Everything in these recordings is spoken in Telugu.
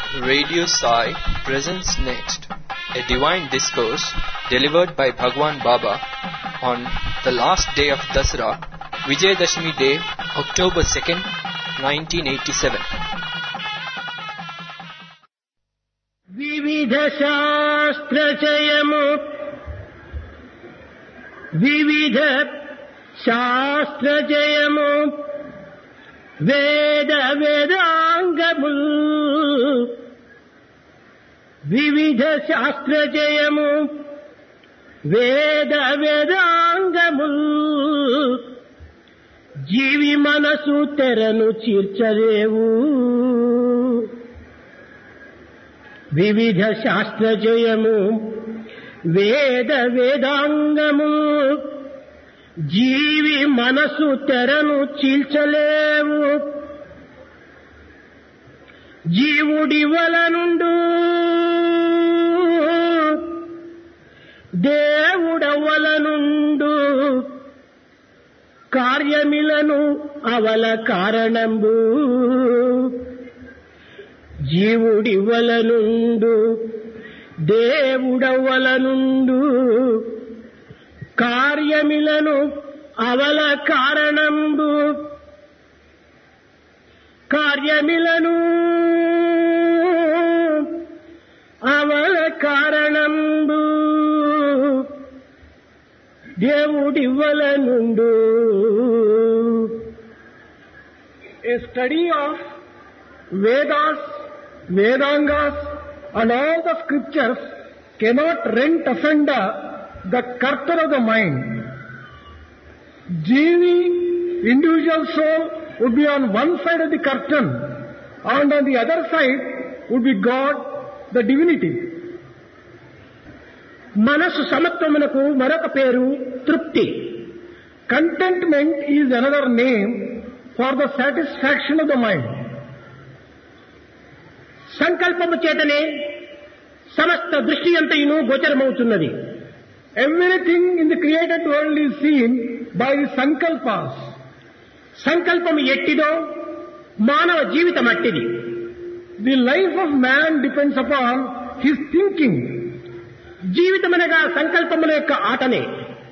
Radio Sai presents next a divine discourse delivered by Bhagwan Baba on the last day of Dasara, Vijayadashmi Day, October 2nd, 1987. వివిధ శాస్త్రచయము వివిధ శాస్త్రచయము వేద వేదాంగముల్ వివిధ శాస్త్రచయము వేద వేదాంగముల్ జీవి మనసు తెరను చీర్చలేవు వివిధ శాస్త్రజయము వేద వేదాంగము జీవి మనసు తెరను చీల్చలేవు జీవుడి వలనుండు దేవుడవలనుండు కార్యమిలను అవల కారణంబు జీవుడివలనుండు దేవుడవలనుండు కార్యమిలను అవల కారణంబు కార్యమిలను అవల కారణంబు దేవుడివలనుండు. A study of Vedas, Vedangas and all the scriptures cannot rent asunder the curtain of the mind. Jivi, individual soul, would be on one side of the curtain and on the other side would be God, the divinity. మనసు సమత్వమునకు మరొక పేరు తృప్తి. Contentment is another name for the satisfaction of the mind. సంకల్పము చేతనే సమస్త దృష్టి అంతయును గోచరమవుతున్నది. Everything in the created world is seen by sankalpas. సంకల్పము ఎట్టిదో మానవ జీవితం అట్టిది. The life of man depends upon his thinking. జీవితమనగా సంకల్పముల యొక్క ఆటనే.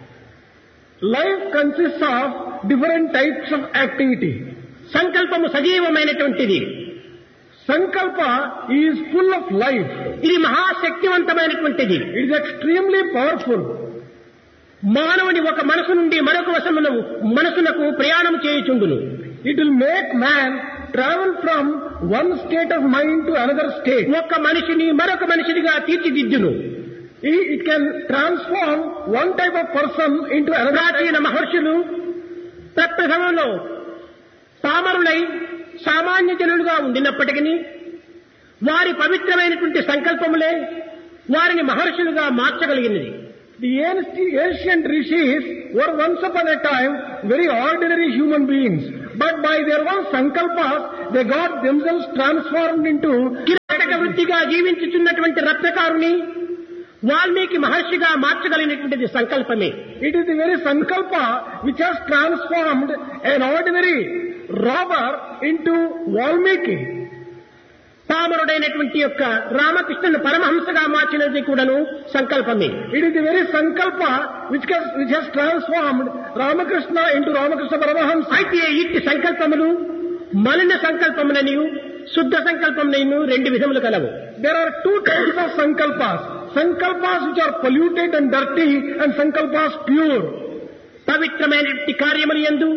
Life consists of different types of activity. సంకల్పము సజీవమైనటువంటిది. Sankalpa is full of life. ఇది మహాశక్తివంతమైనటువంటిది. It is extremely powerful. మానవుని ఒక మనసు నుండి మరొక మనసునకు ప్రయాణం చేయుచుండును. It will make man travel from one state of mind to another state. ఒక మనిషిని మరొక మనిషిగా తీర్చిదిద్దును. It can transform one type of person into another. ప్రాచీన మహర్షులు తత్ప్రథమంలో పామరులై సామాన్య జనులుగా ఉండినప్పటికీ వారి పవిత్రమైనటువంటి సంకల్పములే వారిని మహర్షులుగా మార్చగలిగినది. The ancient rishis were once upon a time very ordinary human beings, but by their own sankalpas they got themselves transformed into Kirataka వృత్తిగా జీవించుచున్నటువంటి రత్నకారుని వాల్మీకి మహర్షిగా మార్చగలిగినటువంటిది సంకల్పమే. It is the very sankalpa which has transformed an ordinary robber into Valmiki. పామరుడైనటువంటి యొక్క రామకృష్ణుని పరమహంసగా మార్చినది కూడాను సంకల్పమే. It is the very sankalpa which has transformed Ramakrishna into Ramakrishna Paramahamsa. అయితే ఇట్టి సంకల్పములు మలిన సంకల్పములనియు శుద్ధ సంకల్పములను రెండు విధములు కలవు. There are two types of sankalpas. Sankalpas which are polluted and dirty and sankalpas pure. పవిత్రమైనటువంటి కార్యములు యందు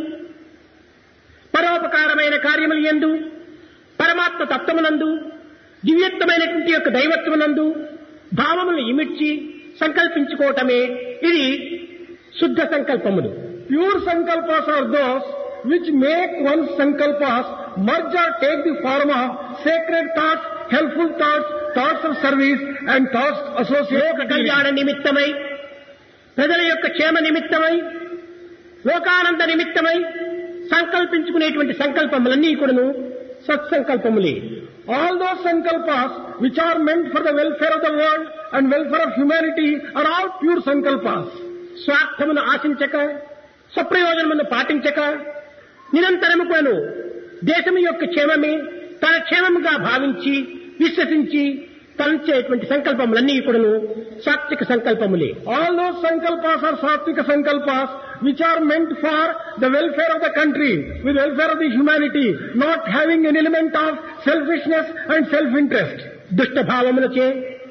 పరోపకారమైన కార్యములు యందు పరమాత్మ తత్వమునందు దివ్యత్వమైనటువంటి యొక్క దైవత్వమునందు భావములను ఇమిడ్చి సంకల్పించుకోవటమే ఇది శుద్ధ సంకల్పములు. Pure sankalpas are those which make one's sankalpas merge or take the form of sacred thoughts, helpful thoughts, thoughts of service and thoughts associated with కళ్యాణ నిమిత్తమై ప్రజల యొక్క క్షేమ నిమిత్తమై లోకానంద నిమిత్తమై సంకల్పించుకునేటువంటి సంకల్పములన్నీ కూడాను సత్సంకల్పములే. All those sankalpas which are meant for the welfare of the world and welfare of humanity are all pure sankalpas. స్వార్థమును ఆశించక స్వప్రయోజనమును పాటించక నిరంతరము కూడాను దేశము యొక్క క్షేమమే తన క్షేమముగా భావించి విశ్వసించి తలంచేటువంటి సంకల్పములన్నీ కూడాను సాత్విక సంకల్పములే. All those sankalpas are satvika sankalpas which are meant for the welfare of the country, with welfare of the humanity, not having an element of selfishness and self-interest. దుష్ట భావములచే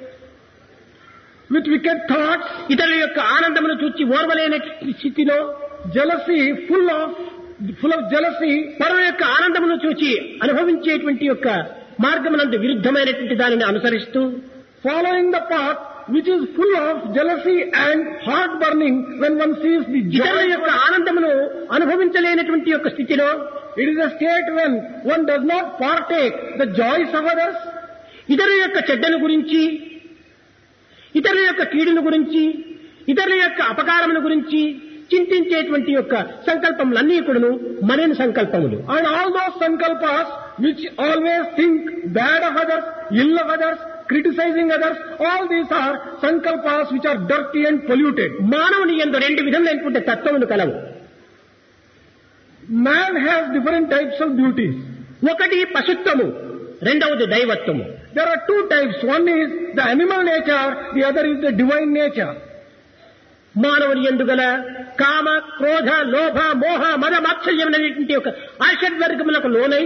With wicked thoughts, ఇతరుల యొక్క ఆనందమును చూచి ఓర్వలేని స్థితిలో jealousy, full of jealousy, పరుల యొక్క ఆనందమును చూచి అనుభవించేటువంటి యొక్క మార్గమునందు విరుద్ధమైనటువంటి దానిని అనుసరిస్తూ following the path which is full of jealousy and heart burning when one sees the ఇతరుల joy. యొక్క ఆనందమును అనుభవించలేనటువంటి యొక్క స్థితిలో It is a state when one does not partake the joys of others. ఇతరుల యొక్క చెడ్డను గురించి, ఇతరుల యొక్క కీడును గురించి, ఇతరుల యొక్క అపకారముల గురించి చింతించేటువంటి యొక్క సంకల్పములన్నీ కూడాను మనైన సంకల్పములు. And all those sankalpas which always think bad of others, ill of others, criticizing others, all these are sankalpas which are dirty and polluted. మానవుని యందు రెండు విధములైనటువంటి తత్వములు కలవు. Man has different types of beauties. ఒకటి పశుత్వము, రెండవది దైవత్వము. There are two types. One is the animal nature, the other is the divine nature. మానవుని యందు గల కామ, క్రోధ, లోభ, మోహ, మద, మాత్సర్యములైనటువంటి యొక్క ఆషడ్వర్గములకు లోనై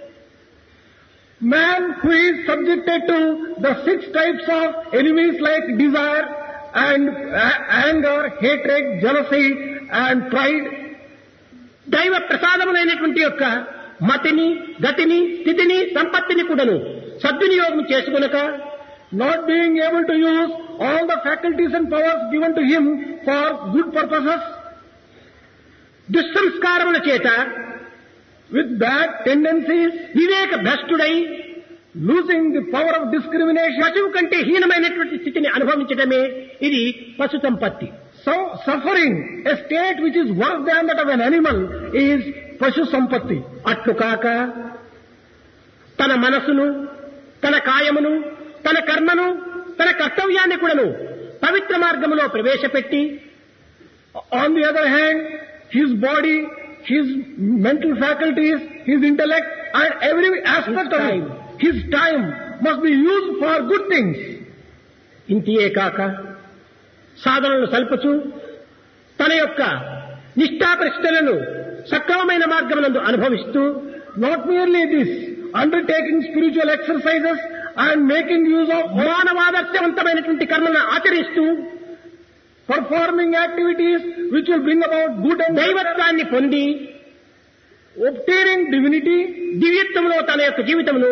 Man who is subjected to the 6 types of enemies like desire and anger, hatred, jealousy and pride, దైవ ప్రసాదములైనటువంటి యొక్క మతిని, గతిని, స్థితిని, సంపత్తిని కూడాను సద్వినియోగం చేసుకొనక, not being able to use all the faculties and powers given to him for good purposes, దుస్సంస్కారముల చేత with bad tendencies, Viveka భ్రష్టుడై losing the power of discrimination, పశువు కంటే హీనమైనటువంటి స్థితిని అనుభవించడమే ఇది పశు సంపత్తి. so suffering a state which is worse than that of an animal is pashu sampatti. అట్లు కాక తన మనసును, తన కాయమును, తన కర్మను, తన కర్తవ్యాన్ని కూడాను పవిత్ర మార్గములో ప్రవేశపెట్టి, On the other hand, his body, his mental faculties, his intellect and every aspect of it, his time must be used for good things. ఇంతియే కాక సాధనలు సల్పుచు తన యొక్క నిష్ఠాపరిష్టలను సక్రమమైన మార్గమునందు అనుభవిస్తూ, Not merely this, undertaking spiritual exercises and making use of మానవాదర్శవంతమైనటువంటి కర్మలను ఆచరిస్తూ, performing activities which will bring about good and దైవత్వాన్ని పొంది obtaining divinity, దివ్యత్వంలో తన యొక్క జీవితమును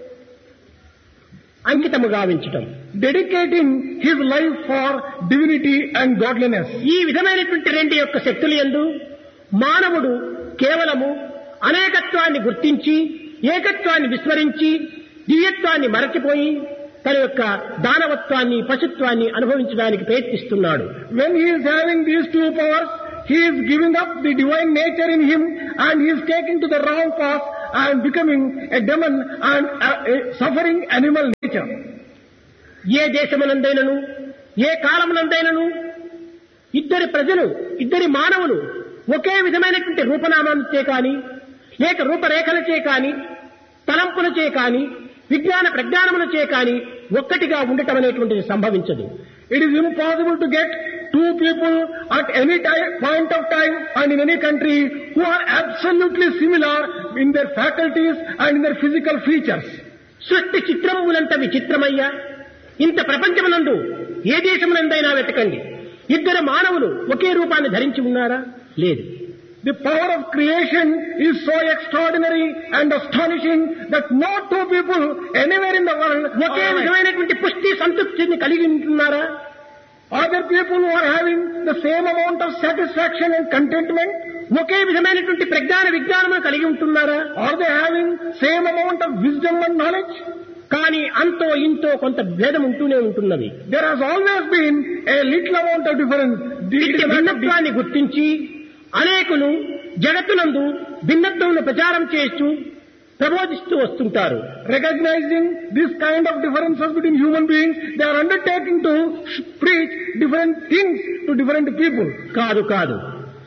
అంకితము గావించటం, dedicating his life for divinity and godliness. ఈ విధమైనటువంటి రెండు యొక్క శక్తుల యందు మానవుడు కేవలము అనేకత్వాన్ని గుర్తించి ఏకత్వాన్ని విస్మరించి దివ్యత్వాన్ని మరచిపోయి తన యొక్క దానవత్వాన్ని, పశుత్వాన్ని అనుభవించడానికి ప్రయత్నిస్తున్నాడు. When he is having these two powers, he is giving up the divine nature in him and he is taking to the wrong path and becoming a demon and a suffering animal nature. ఏ దేశమునందైనను, ఏ కాలమునందైనను ఇద్దరి ప్రజలు, ఇద్దరి మానవులు ఒకే విధమైనటువంటి రూపనామాలచే కాని, లేక రూపరేఖలచే కాని, తలంపులచే కాని, విజ్ఞాన ప్రజ్ఞానములచే కాని ఒక్కటిగా ఉండటం అనేటువంటిది సంభవించదు. It is impossible to get two people at any point of time and in any country who are absolutely similar in their faculties and in their physical features. సృష్టి చిత్రములంత విచిత్రమయ్యా, ఇంత ప్రపంచమునందు ఏ దేశమునందైనా వెతకండి, ఇద్దరు మానవులు ఒకే రూపాన్ని ధరించి ఉన్నారా? లేదు. The power of creation is so extraordinary and astonishing that no two people anywhere in the world ఒకే విధమైనటువంటి పుష్టి సంతృప్తిని కలిగి ఉంటున్నారా? Are there people who are having the same amount of satisfaction and contentment? ఒకే విధమైనటువంటి ప్రజ్ఞాన విజ్ఞానము కలిగి ఉంటున్నారా? Are they having same amount of wisdom and knowledge? కానీ అంతో ఇంతో కొంత భేదం ఉంటూనే ఉంటున్నది. There has always been a little amount of difference. ఇట్టి భిన్నత్వాన్ని గుర్తించి అనేకులు జగత్తునందు భిన్నత్వమును ప్రచారం చేస్తూ ప్రబోధిస్తూ వస్తుంటారు. Recognizing this kind of differences between human beings, they are undertaking to preach different things to different people. కాదు కాదు,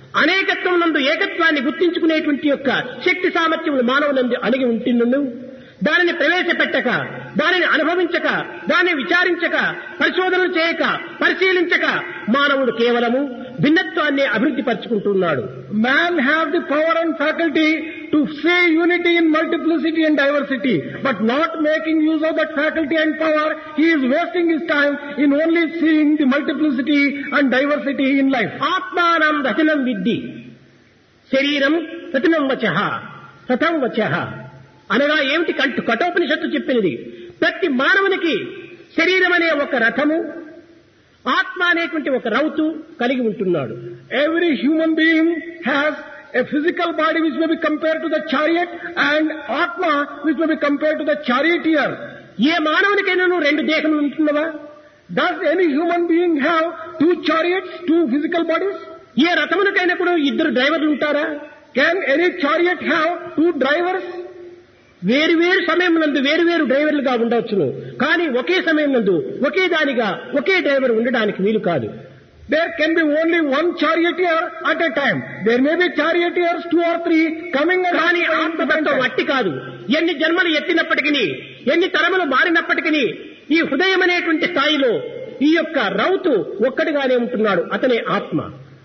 అనేకత్వం నందు ఏకత్వాన్ని గుర్తించుకునేటువంటి యొక్క శక్తి సామర్థ్యములు మానవులందు అణిగి ఉంటున్నను. దానిని ప్రవేశపెట్టక, దానిని అనుభవించక, దానిని విచారించక, పరిశోధనలు చేయక, పరిశీలించక మానవుడు కేవలము భిన్నత్వాన్ని అభివృద్ధి పరుచుకుంటున్నాడు. Man have the power and faculty to say unity in multiplicity and diversity, but not making use of that faculty and power, he is wasting his time in only seeing the multiplicity and diversity in life. ఆత్మానం రచనం విద్ధి, శరీరం రచనం వచః, రథం వచః అనగా ఏమిటి? కఠోపనిషత్తు చెప్పినది. ప్రతి మానవునికి శరీరం అనే ఒక రథము, ఆత్మ అనేటువంటి ఒక రౌతు కలిగి ఉంటున్నాడు. Every human being has a physical body which may be compared to the chariot and Atma which may be compared to the charioteer. ఏ మానవునికైనా రెండు దేహములు ఉంటున్నవా? Does any human being have two chariots, two physical bodies? ఏ రథమునికైనా కూడా ఇద్దరు డ్రైవర్లు ఉంటారా? Can any chariot have two drivers? వేరు వేరు సమయం నందు వేరు వేరు డ్రైవర్లుగా ఉండవచ్చును, కానీ ఒకే సమయం నందు ఒకే దానిగా ఒకే డ్రైవర్ ఉండడానికి వీలు కాదు. There can be only one charioteer at a time. There may be charioteers, 2 or 3 coming and కానీ ఆత్మతత్వం అట్టి కాదు. ఎన్ని జన్మలు ఎత్తినప్పటికీ, ఎన్ని తరములు మారినప్పటికీ ఈ హృదయం అనేటువంటి స్థాయిలో ఈ యొక్క రౌతు ఒక్కడిగానే ఉంటున్నాడు, అతనే ఆత్మ.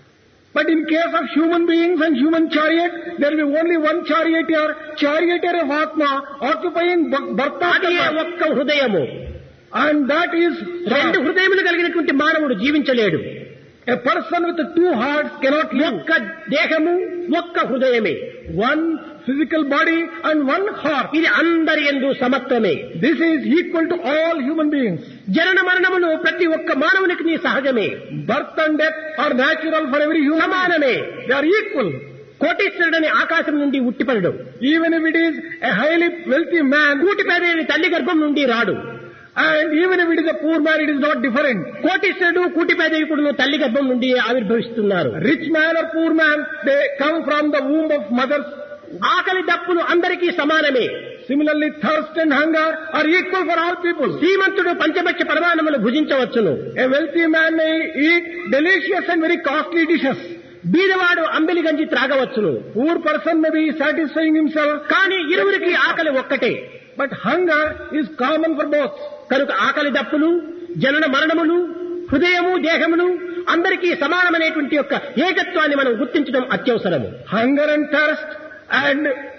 But in case of human beings and human chariot, there will be only one charioteer of Atma occupying birth అది ఒక్క హృదయము. and that is రెండు హృదయములు కలిగినటువంటి మానవుడు జీవించలేడు. a person with 2 hearts cannot live. ఒక్క దేహము, ఒక్క హృదయమే. One physical body and one heart. ఇది అందరి యందు సమత్వమే. This is equal to all human beings. జనన మరణములు ప్రతి ఒక్క మానవునికి సహజమే. Birth and death are natural for every human. సమానమే. They are equal. కోటీశ్వరుడని ఆకాశం నుండి ఉట్టిపడడు. Even if it is a highly wealthy man, కూటిపేదని తల్లి గర్భం నుండి రాడు. and even if it is a poor man, it is not different. కోటీశ్వరుడు కూటిపేదయుడు తల్లి గర్భం నుండి ఆవిర్భవిస్తున్నారు. Rich man or poor man, they come from the womb of mothers. ఆకలి దప్పులు అందరికీ సమానమే. Similarly, thirst and hunger are equal for all people. Srimanthudu పంచభక్ష పరమాన్నములు భుజించవచ్చును. A wealthy man may eat delicious and very costly dishes. బీదవాడు Ambili గంజి త్రాగవచ్చును. Poor person may be satisfying himself. కానీ ఇరువురికి ఆకలి ఒక్కటే. But hunger is common for both. కనుక ఆకలి దప్పులు, జనన మరణములు, హృదయము, దేహములు అందరికీ సమానమైనటువంటి యొక్క ఏకత్వాన్ని మనం గుర్తించడం అత్యవసరము. Hunger and thirst and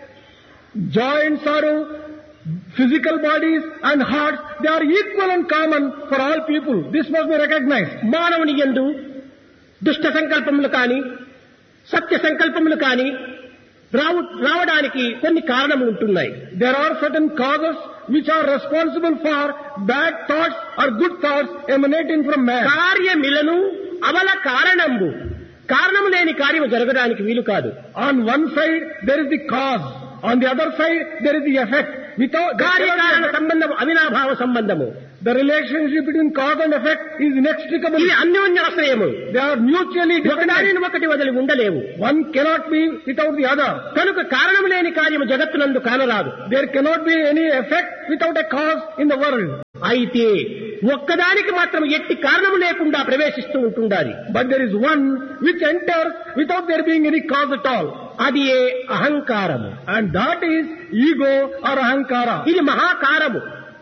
joy and sorrow, physical bodies and hearts, they are equal and common for all people. This must be recognized. మానవుని యందు దుష్ట సంకల్పములు కాని, సత్య సంకల్పములు కాని రావడానికి కొన్ని కారణములు ఉంటున్నాయి. There are certain causes which are responsible for bad thoughts or good thoughts emanating from man. కార్యమిలను అవల కారణంబు, కారణము లేని కార్యము జరగడానికి వీలు కాదు. On one side there is the cause, on the other side there is the effect. Without కార్యకారణ సంబంధము అవినాభావ సంబంధము. the relationship between cause and effect is inextricable. ఇది అన్యోన్యాశ్రయము. They are mutually dependent. ఒకదానిని ఒకటి వదిలి ఉండలేవు. One cannot be without the other. కనుక కారణము లేని కార్యము జగత్తునందు కానరాదు. There cannot be any effect without a cause in the world. అయితే ఒక్కదానికి మాత్రం ఎట్టి కారణము లేకుండా ప్రవేశిస్తూ ఉంటుండాలి. But there is one which enters without there being any cause at all. అది ఏ అహంకారము. And that is ego or ahankara. ఇది మహాకారము.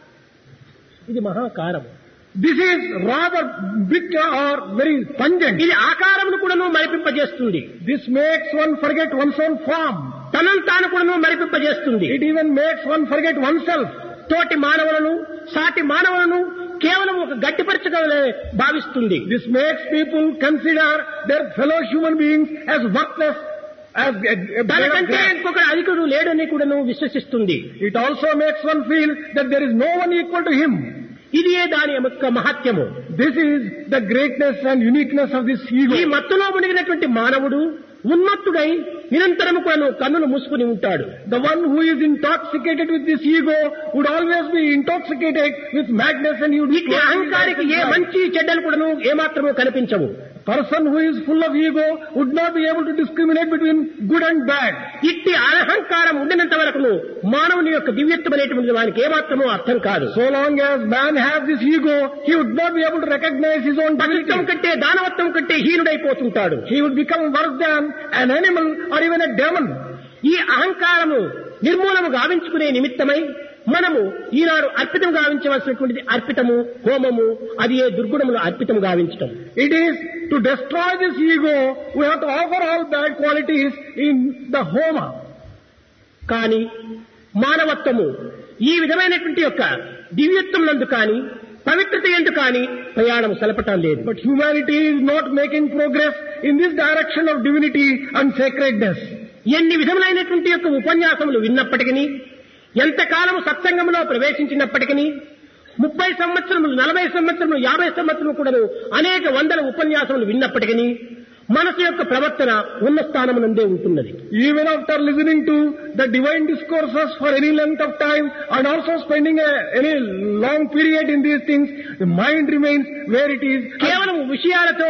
ఇది మహాకారము. This is rather big or very pungent. ఇది ఆకారమును కూడాను మరిపింపజేస్తుంది. This makes one forget one's own form. తనను తాను కూడాను మరిపింపజేస్తుంది. It even makes one forget oneself. తోటి మానవులను, సాటి మానవులను కేవలం ఒక గట్టిపరచగలే భావిస్తుంది. This makes people consider their fellow human beings as worthless, as తనకంటే ఇంకొకరు అధికుడు లేడని కూడాను విశ్వసిస్తుంది. It also makes one feel that there is no one equal to him. ఇదే దాని యొక్క మహత్యము. This is the greatness and uniqueness of this ego. ఈ మత్తులో మునిగినటువంటి మానవుడు ఉన్మత్తుడై నిరంతరము కూడా కన్నులు మూసుకుని ఉంటాడు. The one who is intoxicated with this ego would always be intoxicated with madness and you. ఇట్టి అహంకారికి ఏ మంచి చెడ్డలు కూడాను ఏమాత్రము కనిపించవు. Person who is full of ego would not be able to discriminate between good and bad. ఇట్టి అహంకారం ఉండినంత వరకు మానవుని యొక్క దివ్యత్వం అనేటువంటి వానికి ఏమాత్రమూ అర్థం కాదు. So long as man has this ego, he would not be able to recognize his own dignity. పశుత్వం కంటే దానవత్వం కంటే హీనుడైపోతుంటాడు. He would become worse than an animal or even a demon. ఈ అహంకారము నిర్మూలము గావించుకునే నిమిత్తమై మనము ఈనాడు అర్పితం గావించవలసినటువంటిది అర్పితము, హోమము, అది ఏ దుర్గుణములు అర్పితం గావించటం. It is to destroy this ego, we have to offer all bad qualities in the homa. కానీ మానవత్వము ఈ విధమైనటువంటి యొక్క దివ్యత్వం నందు కానీ పవిత్రత ఎందు కానీ ప్రయాణం సలపటం లేదు. But humanity is not making progress in this direction of divinity and sacredness. ఎన్ని విధములైనటువంటి యొక్క ఉపన్యాసములు విన్నప్పటికీ, ఎంతకాలము సత్సంగంలో ప్రవేశించినప్పటికీ, 30 సంవత్సరములు, 40 సంవత్సరములు, 50 సంవత్సరములు కూడా అనేక వందల ఉపన్యాసములు విన్నప్పటికీ మనసు యొక్క ప్రవర్తన ఉన్న స్థానమునందే ఉంటున్నది. Even after listening to the divine discourses for any length of time and also spending any long period in these things, the mind remains where it is. కేవలం విషయాలతో,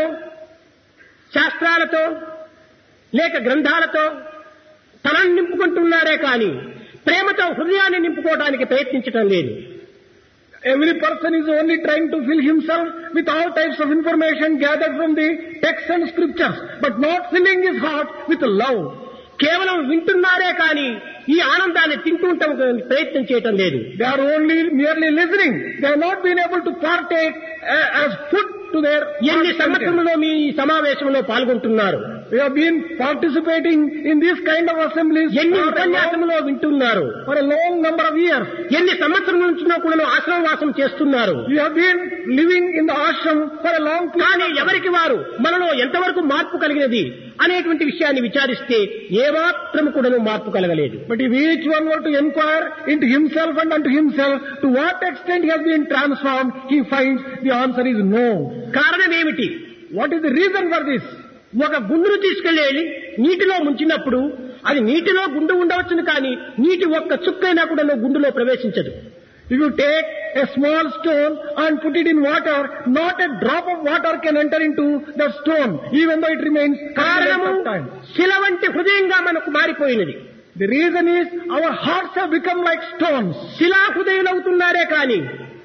శాస్త్రాలతో లేక గ్రంథాలతో తనని నింపుకుంటున్నారే కానీ ప్రేమతో హృదయాన్ని నింపుకోవడానికి ప్రయత్నించడం లేదు. Every person is only trying to fill himself with all types of information gathered from the texts and scriptures, but not filling his heart with love. కేవలం వింటున్నారే కానీ ఈ ఆనందాన్ని తింటూ ప్రయత్నం చేయటం లేదు. They are only merely listening. They have not been able to partake as food to their. ఎన్ని సంవత్సరంలో మీ సమావేశంలో పాల్గొంటున్నారు? We have been participating in this kind of assemblies. ఎన్ని ఉపన్యాసంలో వింటున్నారు? For a long number of years. ఎన్ని సంవత్సరం నుంచి కూడా ఆశ్రమవాసం చేస్తున్నారు? We have been living in the ashram for a long time. కానీ ఎవరికి వారు మనలో ఎంతవరకు మార్పు కలిగినది అనేటువంటి విషయాన్ని విచారిస్తే ఏమాత్రం కూడా మార్పు కలగలేదు. But if each one were to inquire into himself and unto himself, to what extent he has been transformed, he finds the answer is no. కారణం ఏమిటి? What is the reason for this? ఒక గుండును తీసుకెళ్లి నీటిలో ముంచినప్పుడు అది నీటిలో గుండు ఉండవచ్చును కానీ నీటి ఒక్క చుక్కైనా కూడా గుండులో ప్రవేశించదు. If you take a small stone and put it in water, not a drop of water can enter into the stone, even though it remains. కారణము శిల వంటి హృదయంగా మనకు మారిపోయినది. The reason is our hearts have become like stones. శిలా హృదయులవుతున్నారే కానీ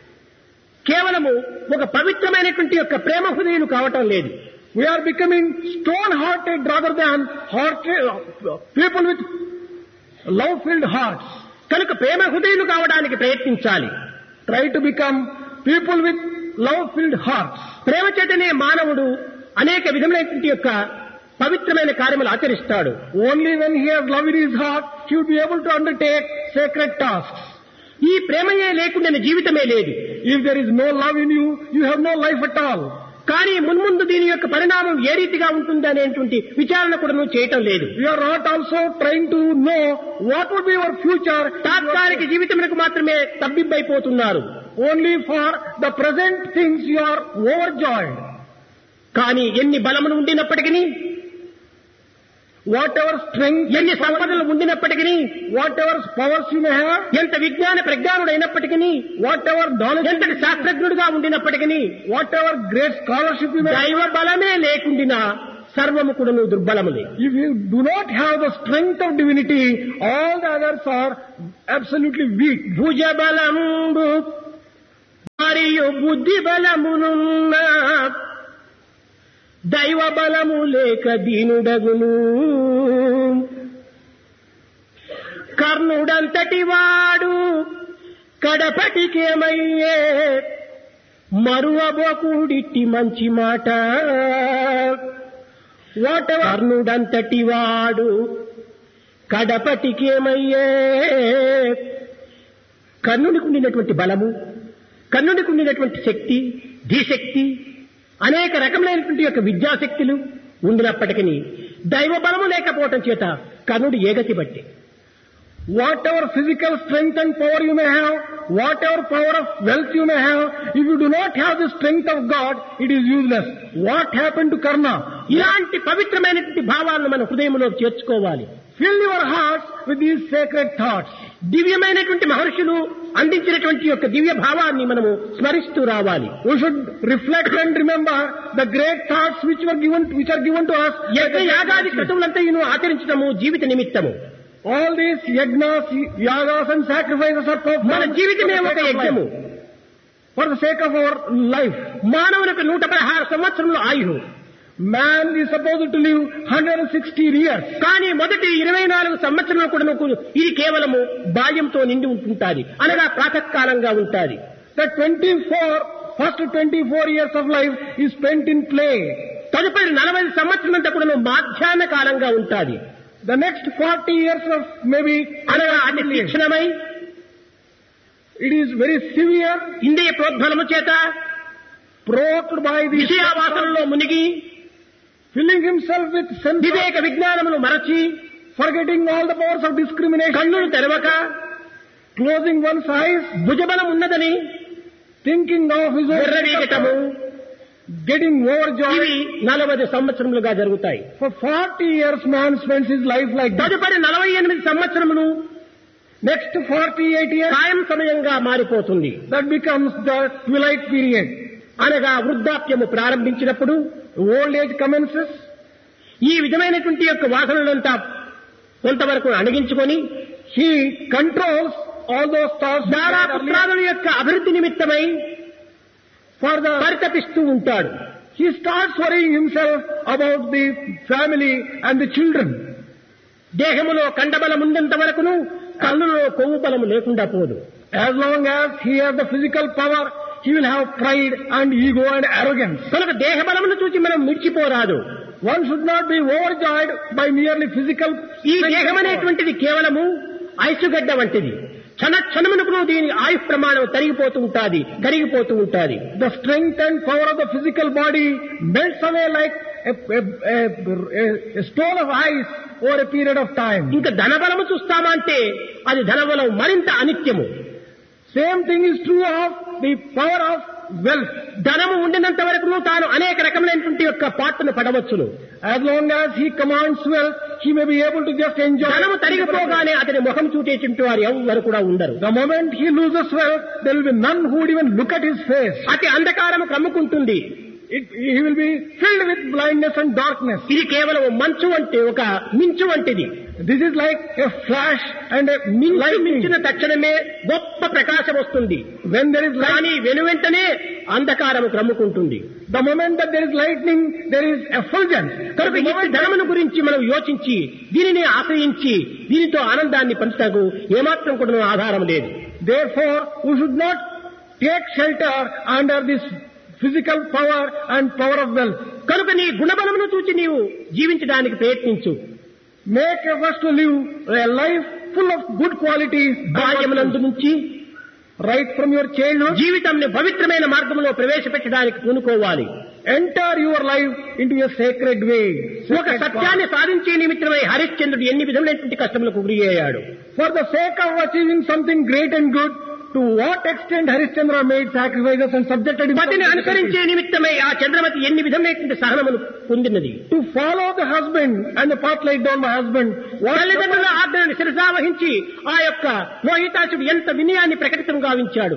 కేవలము ఒక పవిత్రమైనటువంటి యొక్క ప్రేమ హృదయులు కావటం లేదు. We are becoming stone-hearted rather than people with love-filled hearts. కనుక ప్రేమ హృదయులు కావడానికి ప్రయత్నించాలి. Try to become people with love-filled hearts. ప్రేమ చేతనే మానవుడు అనేక విధములైనటువంటి యొక్క పవిత్రమైన కార్యములు ఆచరిస్తాడు. Only when he has love in his heart, he will be able to undertake sacred tasks. ఈ ప్రేమయే లేకుండా జీవితమే లేదు. If there is no love in you, you have no life at all. కానీ మున్ముందు దీని యొక్క పరిణామం ఏ రీతిగా ఉంటుంది అనేటువంటి విచారణ కూడా చేయటం లేదు. We are not also trying to know what would be our future. తాత్కాలిక జీవితములకు మాత్రమే తబ్బిబ్బైపోతున్నారు. Only for the present things you are overjoyed. కానీ ఎన్ని బలములు ఉండినప్పటికీ, whatever strength, ఎన్ని సంపదలు ఉండినప్పటికీ, whatever powers you may have, ఎంత విజ్ఞాన ప్రజ్ఞానుడైనప్పటికీ, whatever knowledge, ఎంతటి శాస్త్రజ్ఞుడిగా ఉండినప్పటికీ, whatever great scholarship you may have, దైవ బలమే లేకుండా సర్వము కూడా దుర్బలములే. if you do not have the strength of divinity, all the others are absolutely weak. భుజ బలంబు మరియు బుద్ధి బలమునున్న దైవ బలము లేక దీనుడగును. కర్ణుడంతటి వాడు కడపటికేమయ్యే మరువబోకుడిట్టి మంచి మాట. కర్ణుడంతటి వాడు కడపటికేమయ్యే. కర్ణుడికి ఉండినటువంటి బలము, కర్ణుడికి ఉండినటువంటి శక్తి, ధీశక్తి, అనేక రకములైనటువంటి యొక్క విద్యాశక్తులు ఉండినప్పటికీ దైవ బలము లేకపోవటం చేత కర్ణుడు ఏగతి బట్టి. Whatever physical strength and power you may have, whatever power of wealth you may have, if you do not have the strength of God, it is useless. What happened to Karna? ఇలాంటి పవిత్రమైనటువంటి భావాలను మన హృదయంలో చేర్చుకోవాలి. Fill your hearts with these sacred thoughts. దివ్యమైనటువంటి మహర్షులు అందించినటువంటి యొక్క దివ్య భావాన్ని మనము స్మరిస్తూ రావాలి. We should reflect and remember the great thoughts which are given to us. యాగాది క్రతువులంతా ఆచరించడము జీవిత నిమిత్తము. All these yagnas, yagas and sacrifices are మన జీవితమే ఒక యజ్ఞము. For the sake of our life. మానవునికి 116 సంవత్సరములు ఆయువు. Man is supposed to live 160 years. కానీ మొదటి 24 సంవత్సరాలు కూడా ఇది కేవలము బాల్యంతో నిండి ఉంటుంటాది, అనగా ప్రాతకాలంగా ఉంటాది. The first 24 years of life is spent in play. తదుపరి 40 సంవత్సరాలంతా కూడా మాధ్యాహ్న కాలంగా ఉంటాది. The next 40 years of maybe అనగా అది తీక్షణమై, it is very severe, ఇంద్రియ ప్రోద్బలము చేత provoked by the విషయావాసనలో మునిగి, filling himself with sense, వివేక విజ్ఞానములు మరచి, forgetting all the powers of discrimination, కన్నులు తెరవక, closing one's eyes, భుజబలం ఉన్నదని thinking of his own విర్రవీగటము, getting overjoyed. ఇవి 40 సంవత్సరములుగా జరుగుతాయి. For 40 years man spends his life like that. తదుపరి 48 సంవత్సరములు Next 48 years, సాయం సమయంగా మారిపోతుంది. that becomes the twilight period. అనగా వృద్ధాప్యము ప్రారంభించినప్పుడు, Old age commences. ఈ విధమైనటువంటి యొక్క వాసనలంతా కొంతవరకు అణగించుకొని, He controls all those thoughts దారా పుత్రాదుల యొక్క అభివృద్ధి నిమిత్తమై for the. పరితపిస్తూ ఉంటాడు. He starts worrying himself about the family and the children. దేహములో కండబలం ఉన్నంత వరకును కళ్ళులో కొవ్వు బలము లేకుండా పోదు. As long as he has the physical power, he will have pride and ego and arrogance. కనుక దేహ బలమును చూసి మనం మిర్చిపోరాదు. One should not be overjoyed by merely physical. ఈ దేహం అనేటువంటిది కేవలము ఐసుగడ్డ వంటిది. క్షణమునకు దీని ఆయుష్ ప్రమాణం కరిగిపోతూ ఉంటాది. The strength and power of the physical body melts away like a stone of ice over a period of time. ఇంకా ధనబలము చూస్తామా అంటే అది ధనబలం మరింత అనిత్యము. Same thing is true of the power of wealth. ధనము ఉండినంత వరకు తాను అనేక రకములైనటువంటి యొక్క పాటను పడవచ్చును. As long as he commands wealth, he may be able to just enjoy. ధనము తరిగిపోగానే అతని ముఖం చూచేటువంటి వారు ఎవరు కూడా ఉండరు. The moment he loses wealth, there will be none who would even look at his face. అతి అంధకారము కమ్ముకుంటుంది. He will be filled with blindness and darkness. ఇది కేవలం మంచు అంటే ఒక మించు వంటిది. This is like a flash and a మించిన తక్షణమే గొప్ప ప్రకాశం వస్తుంది. When there is కానీ వెనువెంటనే అంధకారము క్రమ్ముకుంటుంది. The moment that there is lightning, there is effulgence. కనుక ఈ ధనమును గురించి మనం యోచించి దీనిని ఆశ్రయించి దీనితో ఆనందాన్ని పంచుటకు ఏమాత్రం కూడా ఆధారం లేదు. Therefore, we should not take shelter under this physical power and power of wealth. కనుక నీ గుణబలమును చూచి నీవు జీవించడానికి ప్రయత్నించు. Make efforts to live a life full of good qualities. బాల్యమునందు నుంచి right from your childhood, జీవితాన్ని పవిత్రమైన మార్గంలో ప్రవేశపెట్టడానికి పూనుకోవాలి. Enter your life into a sacred way. ఒక సత్యాన్ని సాధించే నిమిత్తమై హరిశ్చంద్రుడు ఎన్ని విధములైనటువంటి కష్టములకు గురి అయ్యాడు. For the sake of achieving something great and good, to what extent Harishchandra made sacrifices and subjected himself. పతిని అనుసరించే నిమిత్తమై ఆ చంద్రమతి ఎన్ని విధములైనటువంటి సహనములు పొందినది. To follow the husband and the path laid down by husband. తల్లిదండ్రుల ఆజ్ఞను శిరసావహించి ఆ యొక్క లోహితాసుడు ఎంత వినయాన్ని ప్రకటితం గావించాడు.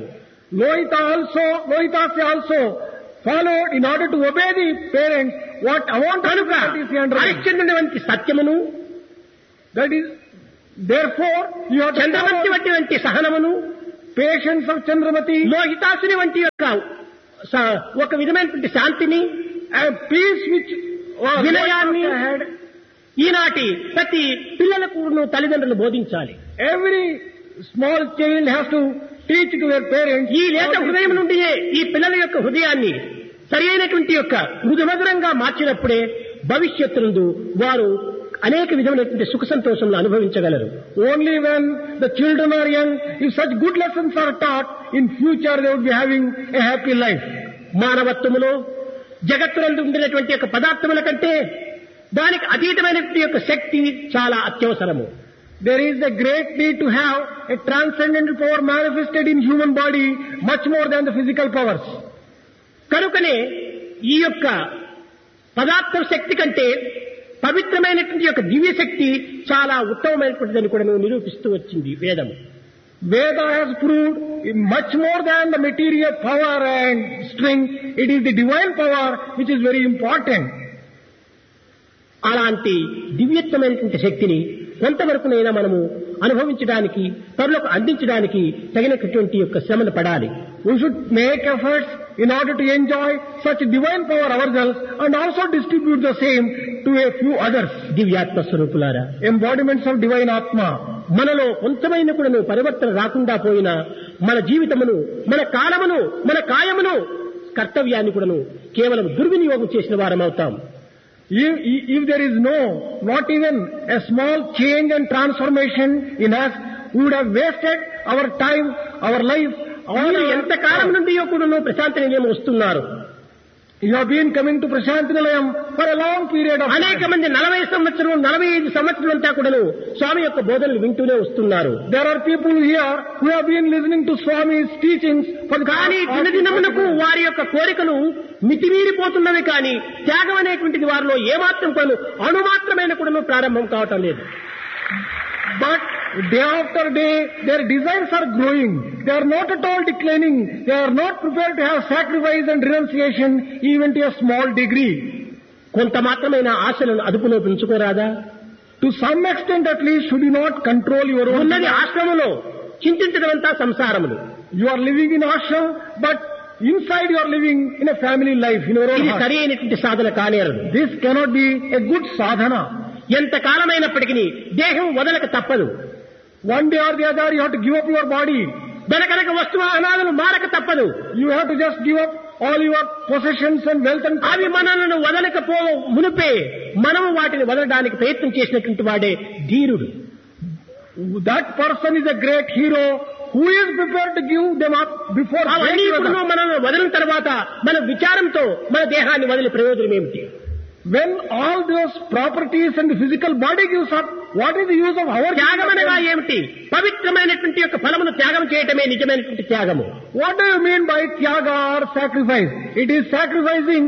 Lohitasi also followed in order to obey the parents what amount of హరిశ్చంద్రుని వంటి సత్యమును, that is, therefore you have Chandramati వంటి సహనమును, patience of Chandramati, లోహితాసుని వంటి యొక్క ఒక విధమైనటువంటి శాంతిని, and peace which వినయాన్ని ఈనాటి ప్రతి పిల్లలకు తల్లిదండ్రులు బోధించాలి. Every small child has to teach to their parents. ఈ లేత హృదయం నుండి ఈ పిల్లల యొక్క హృదయాన్ని సరి అయినటువంటి యొక్క మృదుమధురంగా మార్చినప్పుడే భవిష్యత్తు వారు అనేక విధమైనటువంటి సుఖ సంతోషంలో అనుభవించగలరు. Only when the children are young, if such good lessons are taught, in future they would be having a happy life. మానవత్వములో జగత్తునందు ఉండినటువంటి యొక్క పదార్థముల కంటే దానికి అతీతమైనటువంటి యొక్క శక్తి చాలా అత్యవసరము. There is a great need to have a transcendental power manifested in human body much more than the physical powers. కనుకనే ఈ యొక్క పదార్థ శక్తి కంటే పవిత్రమైనటువంటి యొక్క దివ్య శక్తి చాలా ఉత్తమమైనటువంటిదని కూడా నిరూపిస్తూ వచ్చింది వేదము. Veda has proved much more than the material power and strength. It is the divine power which is very important. అలాంటి దివ్యత్వమైనటువంటి శక్తిని కొంతవరకునైనా మనము అనుభవించడానికి, పరులకు అందించడానికి తగినటువంటి యొక్క శ్రమను పడాలి. We should make efforts in order to enjoy such divine power ourselves and also distribute the same to a few others. దివ్యాత్మ స్వరూపులారా, Embodiments of divine Atma. మనలో కొంచెమైన కూడా పరివర్తన రాకుండా పోయినా మన జీవితమును, మన కాలమును, మన కాయమును, కర్తవ్యాన్ని కూడాను కేవలం దుర్వినియోగం చేసిన వారం అవుతాం. If there is not even a small change and transformation in us, we would have wasted our time, our life. మీరు ఎంత కాలం నుండి కూడాను ప్రశాంతి నిలయం వస్తున్నారు. You have been coming to Prashanti Nilayam for a long period of time. అనేక మంది 40 సంవత్సరం, 45 సంవత్సరాలు అంతా కూడాను స్వామి యొక్క బోధనలు వింటూనే వస్తున్నారు. There are people here who have been listening to Swami's teachings for the కానీ దినదినమునకు వారి యొక్క కోరికలు మితిమీరిపోతున్నవి, కానీ త్యాగం అనేటువంటిది వారిలో ఏమాత్రం కూడాను అణుమాత్రమైన కూడాను ప్రారంభం కావటం లేదు. But day after day, their desires are growing. They are not at all declining. They are not prepared to have sacrifice and renunciation even to a small degree. కొంత మాత్రమైన ఆశలను అదుపులో పెంచుకోరాదా? To some extent at least, should you not control your own ఉన్నది desires? ఆశ్రమంలో, చింతించడమంతా సంసారములు. You are living in ashram, but inside you are living in a family life, in your own ఇది heart. సరి అయినటువంటి సాధన కానేరదు. This cannot be a good sadhana. ఎంత కాలమైనప్పటికీ దేహం వదలక తప్పదు. One day or the other, you have to give up your body. వెనకనక వస్తువాహనాలను మారక తప్పదు. You have to just give up all your possessions and wealth and అవి మనలను వదలకపో మునిపే మనము వాటిని వదలడానికి ప్రయత్నం చేసినటువంటి వాడే ధీరుడు. that person is a great hero who is prepared to give them up before అవన్నీ ఇప్పుడు మనల్ని వదిలిన తర్వాత మన విచారంతో మన దేహాన్ని వదిలి ప్రయోజనం ఏమిటి? when all those properties and the physical body gives up, what is the use of our త్యాగం అనగా ఏమిటి? పవిత్రమైనటువంటి యొక్క ఫలమును త్యాగం చేయటమే నిజమైనటువంటి త్యాగము. What do you mean by tyaga or sacrifice? It is sacrificing.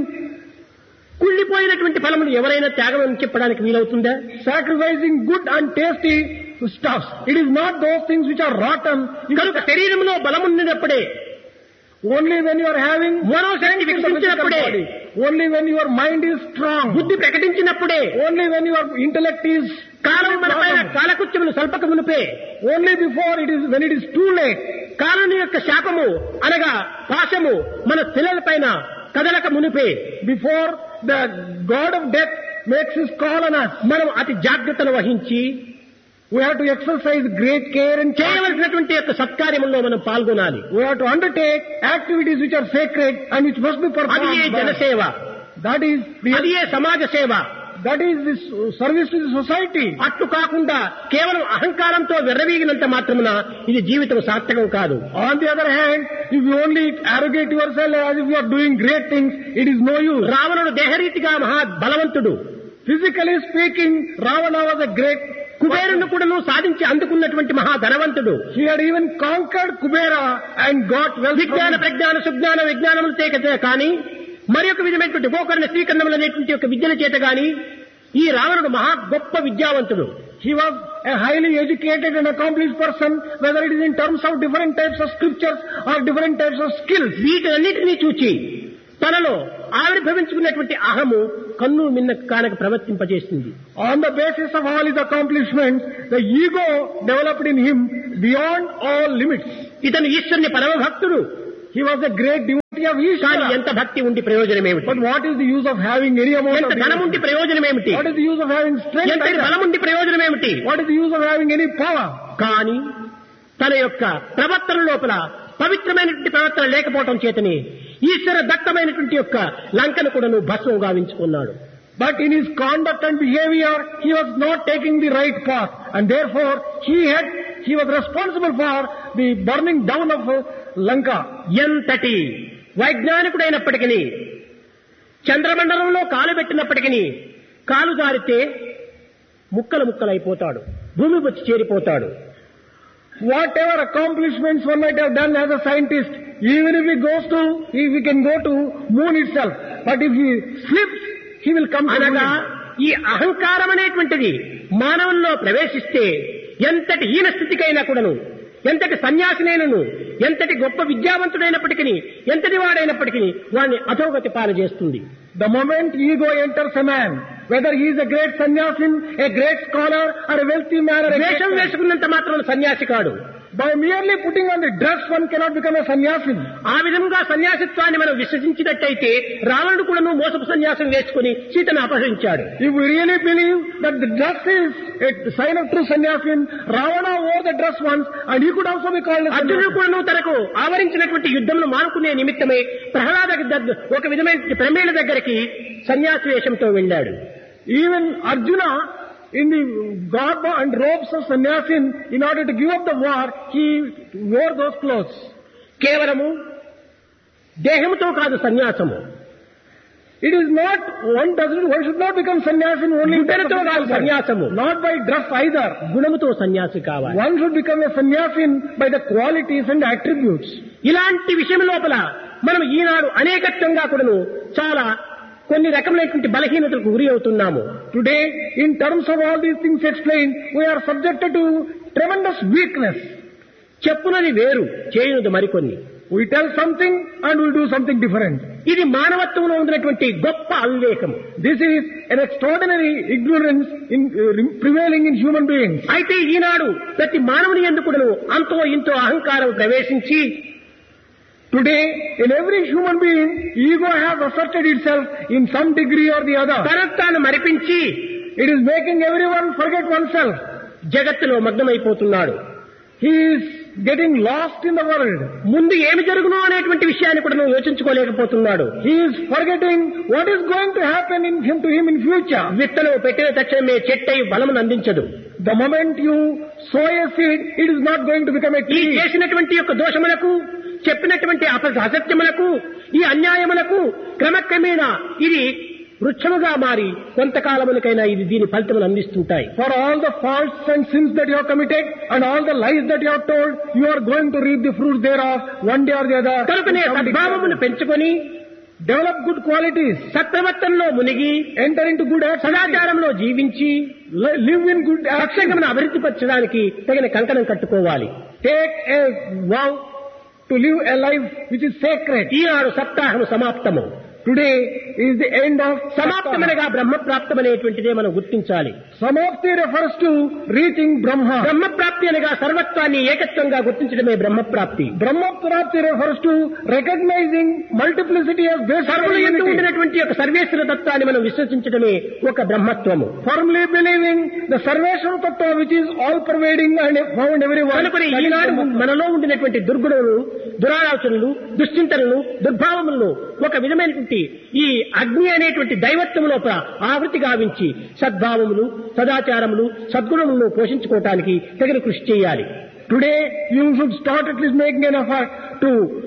కుళ్ళిపోయినటువంటి ఫలమును ఎవరైనా త్యాగం అని చెప్పడానికి వీలవుతుందా? Sacrificing good and tasty stuffs. It is not those things which are rotten. కనుక శరీరంలో బలమున్నప్పుడే, Only when you are having మనోశక్తి వికసించినప్పుడే, only when your mind is strong, బుద్ధి ప్రకటించినప్పుడే, only when your intellect is కాలం మనపైన కాలకృత్యములు స్వల్పక మునిపే, only before it is when it is too late. కాలం యొక్క శాపము అనగా పాశము మన శిలలపైన కదలక మునిపే, Before the God of death makes his call on us, మనం అతి జాగ్రత్తను వహించి we have to exercise great care and care. చేయవలసినటువంటి యొక్క సత్కార్యముల్లో మనం పాల్గొనాలి. We have to undertake activities which are sacred and which must be అది ఏ performed. జనసేవ, That is అది ఏ సమాజ సేవ. this service to the society. అట్లు కాకుండా కేవలం అహంకారంతో విర్రవీగినంత మాత్రమున ఇది జీవితం సార్థకం కాదు. On the other hand, if you only arrogate yourself as if you are doing great things, it is no use. రావణుడు దేహరీతిగా మహా బలవంతుడు. Physically speaking, Ravana was a great కుబేరుని కూడాను సాధించి అందుకున్నటువంటి మహా ధనవంతుడు. He had even conquered Kubera and got wealth. విజ్ఞాన ప్రజ్ఞాన సుజ్ఞాన విజ్ఞానములు చేత కానీ మరి ఒక విధమైనటువంటి గోకరణ శ్రీకరణములు అనేటువంటి యొక్క విద్యల చేత గాని ఈ రావణుడు మహా గొప్ప విద్యావంతుడు. He was a highly educated and accomplished person, whether it is in terms of different types of scriptures or different types of skills. వీటన్నిటినీ చూచి తనలో ఆవిర్భవించుకున్నటువంటి అహము కన్ను మిన్న Kanaka ప్రవర్తింపజేసింది. On the basis of all his accomplishments, the ego developed in him beyond all limits. ఇతను ఈశ్వరుని పరమ భక్తుడు. He was a great devotee of కానీ Ishvara. ఎంత భక్తి ఉండి ప్రయోజనం ఏమిటి? But what is the use of having any amount ఎంత of ధనం ఉండి devotee? ప్రయోజనం ఏమిటి? What is the use of having strength? ఎంత either? బలం ఉండి ప్రయోజనం ఏమిటి? What is the use of having any power? కానీ తన యొక్క ప్రవర్తన లోపల పవిత్రమైనటువంటి ప్రవర్తన లేకపోవటం చేతనే ఈశ్వర దత్తమైనటువంటి యొక్క లంకను కూడా నువ్వు భస్మం గావించుకున్నాడు. But in his conduct and behavior, he was not taking the right path, and therefore he was responsible for the burning down of Lanka. ఎంతటి వైజ్ఞానికుడైనప్పటికీ చంద్రమండలంలో కాలు పెట్టినప్పటికీ కాలు జారితే ముక్కలు ముక్కలైపోతాడు, భూమి వచ్చి చేరిపోతాడు. Whatever accomplishments one might have done as a scientist, even if he can go to moon itself, but if he slips, he will come to అనగా moon. ఈ అహంకారం అనేటువంటిది మానవుల్లో ప్రవేశిస్తే ఎంతటి హీన స్థితికైనా కూడాను, ఎంతటి సన్యాసినైనను, ఎంతటి గొప్ప విద్యావంతుడైనప్పటికీ, ఎంతటి వాడైనప్పటికీ వాడిని అధోగతి పాలు చేస్తుంది. The moment ego enters a man, whether he is a great sannyasin, a great scholar, or a wealthy man, or a వేషం great... వేసుకున్నంత మాత్రం సన్యాసి కాడు. By merely putting on the dress, one cannot become a sannyasin. ఆ విధంగా సన్యాసిత్వాన్ని మనం విశ్వసించినట్టయితే రావణుడు కూడాను మోసపు సన్యాసం వేసుకుని సీతను అపహరించాడు. If we really believe that the dress is a sign of true sannyasin, Ravana wore the dress once and he could also be called a అర్జునుడు sannyasin. కూడాను తనకు ఆవరించినటువంటి యుద్ధమును మానుకునే నిమిత్తమై ప్రహ్లాద ఒక విధమైన ప్రమేళ దగ్గరికి సన్యాసి వేషంతో వెళ్ళాడు. Even Arjuna, in the garb and robes of sannyasin, in order to give up the war, he wore those clothes. కేవలము దేహముతో కాదు సన్యాసము. It is not, one should not become sannyasin only in terms గుణముతో of కాదు physical. సన్యాసము. Not by dress either. గుణముతో సన్యాసి కావాలి. One should become a sannyasin by the qualities and attributes. ఇలాంటి విషయం లోపల మనం ఈనాడు అనేకత్వంగా కూడాను చాలా కొన్ని రకములైనటువంటి బలహీనతలకు గురి అవుతున్నాము. Today, in terms of all these things explained, we are subjected to tremendous weakness. చెప్పునది వేరు, చేయునది మరికొన్ని. We tell something and we do something different. ఇది మానవత్వంలో ఉన్నటువంటి గొప్ప అవివేకము. This is an extraordinary ignorance prevailing in human beings. అయితే ఈనాడు ప్రతి మానవుని యందు కూడాను అంతో ఇంతో అహంకారం ప్రవేశించి Today, in every human being, ego has asserted itself in some degree or the other. తనకు తాను మరిపించి It is making everyone forget oneself. జగత్తులో మగ్నమైపోతున్నాడు. He is getting lost in the world. ముందు ఏమి జరుగునో అనేటువంటి విషయాన్ని కూడా యోచించుకోలేకపోతున్నాడు. He is forgetting what is going to happen to him in future. విత్తనం పెట్టిన తక్షణమే చెట్టై బలమును అందించదు. The moment you sow a seed, it is not going to become a ఈ tree. చేసినటువంటి యొక్క దోషములకు, చెప్పినటువంటి అసత్యములకు, ఈ అన్యాయములకు క్రమక్రమేణా ఇది వృక్షముగా మారి కొంతకాలములకైనా ఇది దీని ఫలితములు అందిస్తుంటాయి. For all the faults and sins that you have committed and all the lies that you have told, you are going to reap the fruits thereof one day or the other. కనుకనే సద్భావమును పెంచుకొని Develop good qualities. సత్ప్రవర్తనలో మునిగి Enter into good acts. సదాచారంలో జీవించి Live in good acts. సత్సంగమును అభివృద్ధి పరచడానికి తగిన కంకణం కట్టుకోవాలి. Take a vow to live a life which is sacred. Eenadu సప్తాహము సమాప్తము. Today is the end of సమాప్తమనగా బ్రహ్మప్రాప్తం అనేటువంటిదే మనం గుర్తించాలి. Samapti refers to reaching Brahma. బ్రహ్మప్రాప్తి అనగా సర్వత్వాన్ని ఏకత్వంగా గుర్తించడమే బ్రహ్మప్రాప్తి. Brahmaprapti refers to recognizing multiplicity as basic సర్వులు ఎందు unity. ఉండినటువంటి ఒక సర్వేశ్వర తత్వాన్ని మనం విశ్వసించడమే ఒక బ్రహ్మత్వము. Firmly believing the Sarveshwara Tattva which is all pervading and found everywhere. కనుకొని ఈనాడు మనలో ఉండినటువంటి దుర్గుణములు, దురాలోచనలు, దుశ్చింతనలు, దుర్భావములను ఒక విధమైనటువంటి ఈ అగ్ని అనేటువంటి దైవత్వము లోపల ఆవృతి గావించి సద్భావములు, సదాచారములు, సద్గుణములను పోషించుకోవటానికి తగిన కృషి చేయాలి. Today you should start at least making an effort to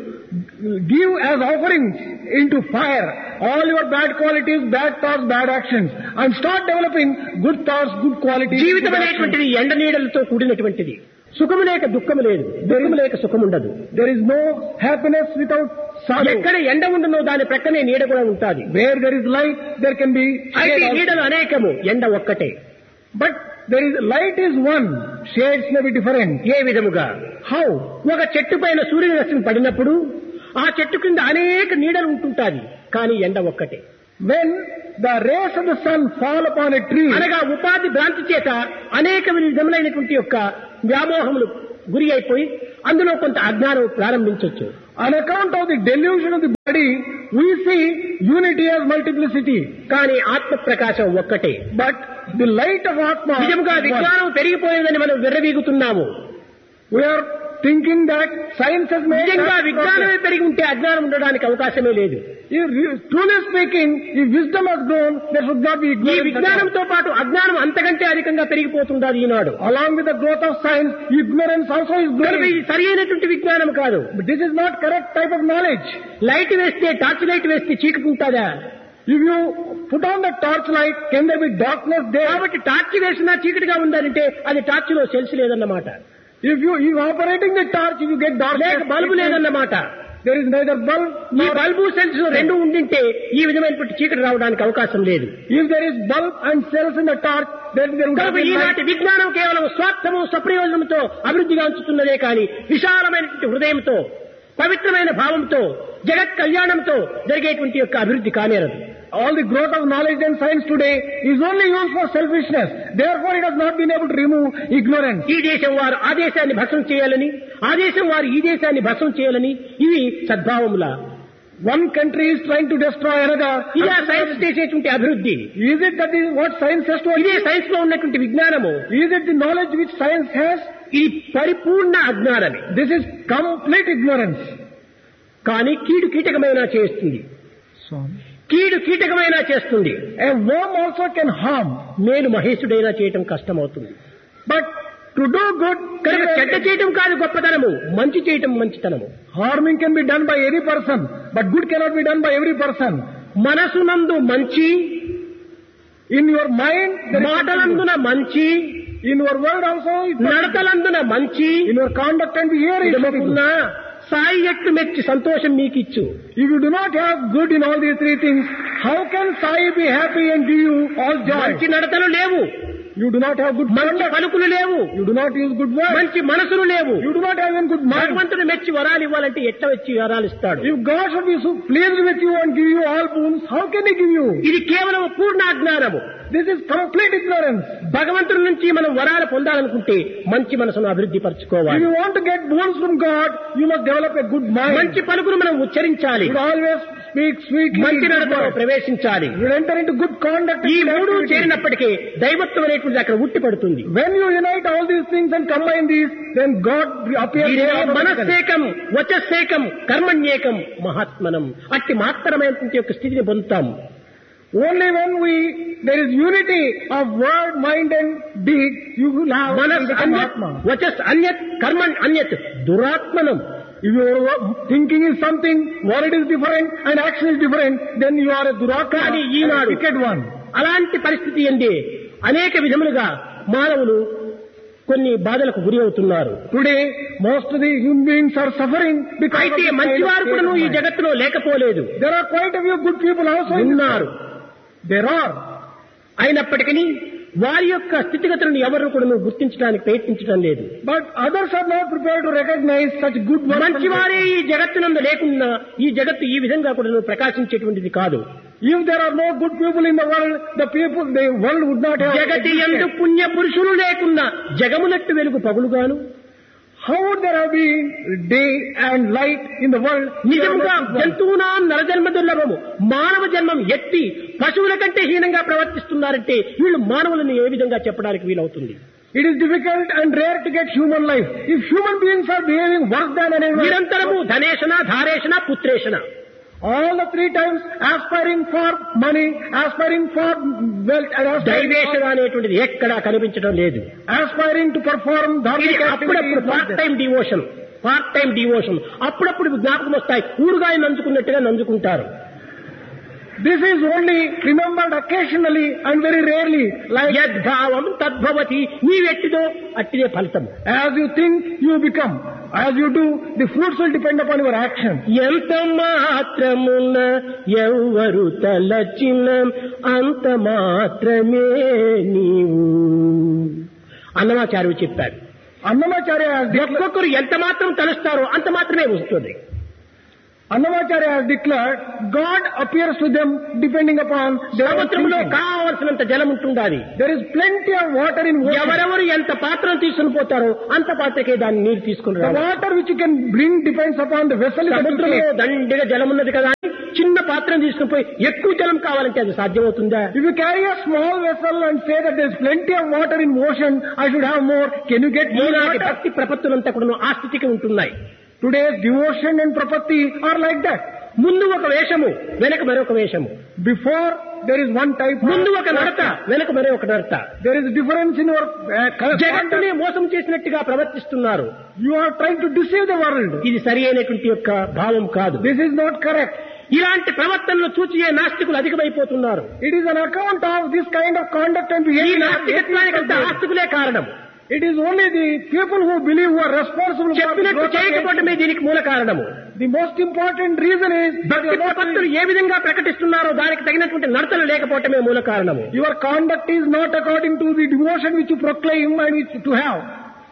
give as offerings into fire all your bad qualities, bad thoughts, bad actions, and start developing good thoughts, good qualities. జీవితం good actions. అనేటువంటిది ఎండ నీడలతో కూడినటువంటిది. సుఖము లేక దుఃఖము లేదు, దుఃఖము లేక సుఖము ఉండదు. There is no happiness without sorrow. ఎక్కడ ఎండ ఉండనో దాని ప్రక్కనే నీడ కూడా ఉంటుంది. Where there is light, there can be అయితే shade also. నీడలు అనేకము, ఎండ ఒక్కటే. But there is light is one, shades may be different. ఏ విధముగా? How? ఒక చెట్టు పైన సూర్యరశ్మి పడినప్పుడు ఆ చెట్టు కింద అనేక నీడలు ఉంటుంటాయి, కానీ ఎండ ఒక్కటే. When the rays of the sun fall upon a tree, అనగా ఉపాధి భ్రాంతి చేత అనేక విధములైనటువంటి యొక్క వ్యామోహములు గురి అయిపోయి అందులో కొంత అజ్ఞానం ప్రారంభించవచ్చు. on account of the delusion of the body, we see unity as multiplicity. కానీ ఆత్మ ప్రకాశం ఒక్కటే. But the light of Atma, నిజంగా is one. విజ్ఞానం పెరిగిపోయిందని మనం విర్రవీగుతున్నాము. We are thinking that science has made నిజంగా us విజ్ఞానమే progress. పెరిగి ఉంటే అజ్ఞానం ఉండడానికి అవకాశమే లేదు. Truly speaking, if wisdom has grown, there should not be ఈ ignorance. విజ్ఞానంతో పాటు అజ్ఞానం అంతకంటే అధికంగా పెరిగిపోతుండాలి ఈనాడు. Along with the growth of science, ignorance also is కనుక growing. ఇది సరి అయినటువంటి విజ్ఞానం కాదు. But this is not correct type of knowledge. Light వేస్తే, టార్చ్ లైట్ వేస్తే చీకటి ఉంటుందా? If you put on the torch light, can there be darkness there? కాబట్టి టార్చ్ వేసినా చీకటిగా ఉండాలంటే అది టార్చ్ లో సెల్స్ లేదన్నమాట. If operating the torch, if you get darkness, లేక బల్బు లేదన్నమాట. there is neither bulb ఈ nor... బల్బు సెల్స్ రెండు ఉండింటే ఈ విధమైనటువంటి చీకటి రావడానికి అవకాశం లేదు. If there is bulb and cells in the torch, then there would కనుక be light. ఈనాటి విజ్ఞానం కేవలం స్వార్థము, స్వప్రయోజనంతో అభివృద్ధిగాంచుతున్నదే కానీ విశాలమైనటువంటి హృదయంతో, పవిత్రమైన భావంతో, జగత్ కళ్యాణంతో జరిగేటువంటి యొక్క అభివృద్ధి కానేరదు. all the growth of knowledge and science today is only used for selfishness. Therefore, it has not been able to remove ignorance. ఈ దేశం వారు ఆ దేశాన్ని భస్మం చేయాలని, ఆ దేశం వారు ఈ దేశాన్ని భస్మం చేయాలని, ఇవి సద్భావముల. One country is trying to destroy another. ఇదే సైన్స్ చేసేటువంటి అభివృద్ధి. Is it that is what science has to ఇదే achieve? సైన్స్ లో ఉన్నటువంటి విజ్ఞానము. Is it the knowledge which science has? ఇది పరిపూర్ణ అజ్ఞానమే. This is complete ignorance. కానీ కీడు కీటకమైనా చేస్తుంది, కీడు కీటకమైనా చేస్తుంది. A worm also can harm. మేలు మహేశుడైనా చేయటం కష్టమవుతుంది. But to do good, కనుక చెడ్డ చేయటం కాదు గొప్పతనము, మంచి చేయటం మంచితనము. harming can be done by any person, but good cannot be done by every person. మనసునందు మంచి, In your mind, there is మాటలందున మంచి, in your word also, నడతలందున మంచి, in your conduct and behavior, it should be good. ఇదముకున్నా Sai ఎట్లు మెచ్చి సంతోషం మీకిచ్చు. If you do not have good in all these three things, how can Sai be happy and give you all joy? మంచి నడతలు లేవు, You do not have good మంచి conduct. పలుకులు లేవు, You do not use good words. మంచి మనసులు లేవు. You do not have even good mind. భగవంతుడు మెచ్చి వరాలు ఇవ్వాలంటే ఎట్ట వచ్చి వరాలు ఇస్తాడు? If God should be so pleased with you and give you all boons, how can He give you? ఇది కేవలం పూర్ణ అజ్ఞానము. This is complete ignorance. భగవంతుడి నుంచి మనం వరాలు పొందాలనుకుంటే మంచి మనసును అభివృద్ధి If పరచుకోవాలి. you want to get boons from God, you must develop a good mind. మంచి పలుకును మనం ఉచ్చరించాలి, You should always speak sweetly. మంచి good నడతలో words. ప్రవేశించాలి. You should enter into good conduct. ఈ and మూడు activity. చేరినప్పటికీ దైవత్వం అనేటువంటిది అక్కడ ఉట్టి పడుతుంది. When you unite all these things and combine these, then God appears ఇది there automatically. మనస్సేకం, వచస్సేకం, కర్మణ్యేకం, మహాత్మనం. అట్టి మహత్తరమైనటువంటి యొక్క స్థితిని పొందుతాం. Only when there is unity of word, mind and deed, you will have మనస్ become అన్యత్, Atma. వచస్ అన్యత్, కర్మణ్ అన్యత్, దురాత్మనం. If your thinking is something, word is different and action is different, then you are a duratma, కానీ a ఈనాడు wicked one. అలాంటి పరిస్థితి ఎందే అనేక విధములుగా మానవులు కొన్ని బాధలకు గురి అవుతున్నారు. Today, most of the human beings are suffering because of అయితే this kind of మంచివారు state కూడా of ఈ mind. జగత్తులో లేకపోలేదు, There are quite a few good people also in this ఉన్నారు. world. There are. అయినప్పటికీ వారి యొక్క స్థితిగతులను ఎవరు కూడా గుర్తించడానికి ప్రయత్నించడం లేదు. But others are not prepared to recognize such good works. మంచివారే ఈ జగత్తునందు లేకున్నా ఈ జగత్తు ఈ విధంగా కూడా ప్రకాశించేటువంటిది కాదు. If there are no good people in the world, the world would not have Jagathi existed. యందు పుణ్య పురుషులు లేకున్నా జగమునట్టు వెలుగు పగులుగాను. How would there have been day and light in the world? నిజముగా జంతువునా నరజన్మ దుర్లభము, మానవ జన్మం ఎత్తి పశువుల కంటే హీనంగా ప్రవర్తిస్తున్నారంటే వీళ్ళు మానవులను ఏ విధంగా చెప్పడానికి వీలవుతుంది? It is difficult and rare to get human life. If human beings are behaving worse than anyone, నిరంతరము ధనేషణ, ధారేషణ, పుత్రేషణ, all the three times aspiring for money, aspiring for wealth, and దైవేషణ అనేటువంటిది ఎక్కడా కనిపించడం లేదు. aspiring to perform ఇది dharmic అప్పుడప్పుడు activities. పార్ట్ టైం డివోషన్, అప్పుడప్పుడు జ్ఞాపకం వస్తాయి, ఊరుగాయ నంచుకున్నట్టుగా నంచుకుంటారు. This is only remembered occasionally and very rarely. Like యద్భావం తద్భవతి, నీవెట్టిదో అట్టిదే ఫలితం. as you think, you become. As you do, the fruits will depend upon your action. ఎంత మాత్రమున ఎవరు తలచిన అంత మాత్రమే నీవు అన్నమాచార్యుడు చెప్పాడు. Annamacharya has declared, ఒక్కొక్కరు ఎంత మాత్రం తలుస్తారో అంత మాత్రమే వస్తుంది. Annamacharya has declared, God appears to them depending upon their సముద్రంలో thinking. కావలసినంత జలం ఉంటుండాలి. There is plenty of water in ocean. ఎవరెవరు ఎంత పాత్రను తీసుకుని పోతారో అంత పాత్రకే దాన్ని నీరు తీసుకుని The రావాలి. water which you can bring depends upon the vessel that you సముద్రంలో take. దండిగా జలం ఉన్నది కదా అని చిన్న పాత్రను తీసుకుని పోయి ఎక్కువ జలం కావాలంటే అది సాధ్యమవుతుందా? If you carry a small vessel and say that there is plenty of water in ocean, I should have more. Can you get more ఈనాటి water? భక్తి ప్రపత్తులంతా కూడా ఆ స్థితికి ఉంటున్నాయి. Today's devotion and prapatti are like that. ముందు ఒక వేషము, వెనక మరొక వేషము. Before there is one type. ముందు ఒక నడత, వెనక మరొక నడత. There is a difference in your జగత్తుని conduct. మోసం చేసినట్టుగా ప్రవర్తిస్తున్నారు. You are trying to deceive the world. ఇది సరి అయినటువంటి యొక్క భావం కాదు. This is not correct. ఇలాంటి ప్రవర్తనలు చూచియే నాస్తికులు అధికమైపోతున్నారు. It is an account of this kind of conduct and ఈ behavior. నాస్తికత్వానికంతా ఆస్తికులే కారణం. It is only the people who believe who are responsible for the చెప్పినట్టు growth of చేయకపోవటమే దీనికి మూల కారణము. The most important reason is that భక్తి ప్రపత్తులు ఏ విధంగా ప్రకటిస్తున్నారో దానికి తగినటువంటి నడతలు లేకపోవటమే మూల కారణము. your conduct is not according to the devotion which you proclaim and which to have.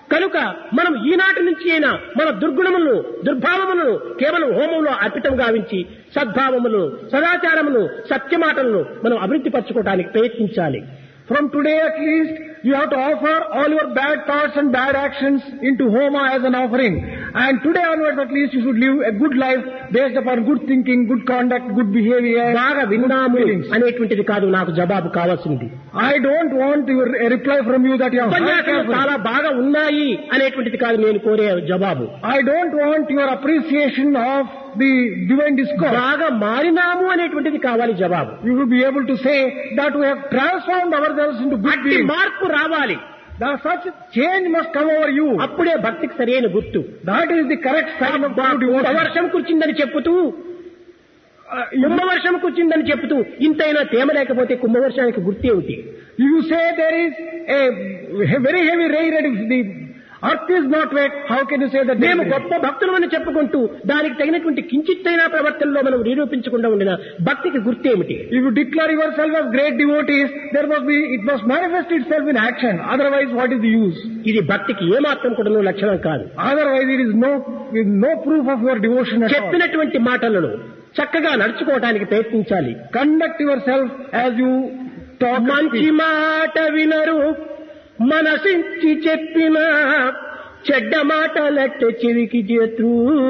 కనుక మనం ఈనాటి నుంచి అయినా మన దుర్గుణములను దుర్భావములను కేవలం హోమంలో అర్పితం గావించి సద్భావములను సదాచారమును సత్యమాటలను మనం అభివృద్ధి పరచుకోవడానికి ప్రయత్నించాలి. From today at least, you have to offer all your bad thoughts and bad actions into Homa as an offering. And today onwards at least you should live a good life based upon good thinking, good conduct, good behavior. బాగా విన్నాము అనేటువంటిది కాదు నాకు జవాబు కావాల్సింది. I don't want a reply from you that you have ఉపన్యాసాలు చాలా బాగా ఉన్నాయి అనేటువంటిది కాదు నేను కోరే జవాబు. I don't want your appreciation of the divine discourse. బాగా మారినాము అనేటువంటిది కావాలి జవాబు. You will be able to say that we have transformed ourselves into good beings. మార్పు రావాలి. Such change must come over you. అప్పుడే భక్తికి సరైన గుర్తు. That is the correct sign of devotion. వర్షం కురిచిందని చెప్పుతూ కుంభవర్షం కురిచిందని చెప్పుతూ ఇంతైనా తేమ లేకపోతే కుంభవర్షానికి గుర్తు ఏమిటి? You say there is a very heavy rain and if the earth is not wet, how can you say that? మేము గొప్ప భక్తులమని చెప్పుకుంటూ దానికి తగినటువంటి కించిత్తైన ప్రవర్తనలో మనం నిరూపించకుండా ఉండిన భక్తికి గుర్తేమిటి? If you declare yourself as great devotees, it must manifest itself in action. Otherwise, what is the use? ఇది భక్తికి ఏమాత్రం కూడా లక్షణం కాదు. Otherwise, it is no proof of your devotion at all. చెప్పినటువంటి మాటలను చక్కగా నడుచుకోవడానికి ప్రయత్నించాలి. Conduct yourself as you talk. మంచి మాట వినరు మనసించి చెప్పిన చెడ్డ మాటలట్టే చెవికి చేతు.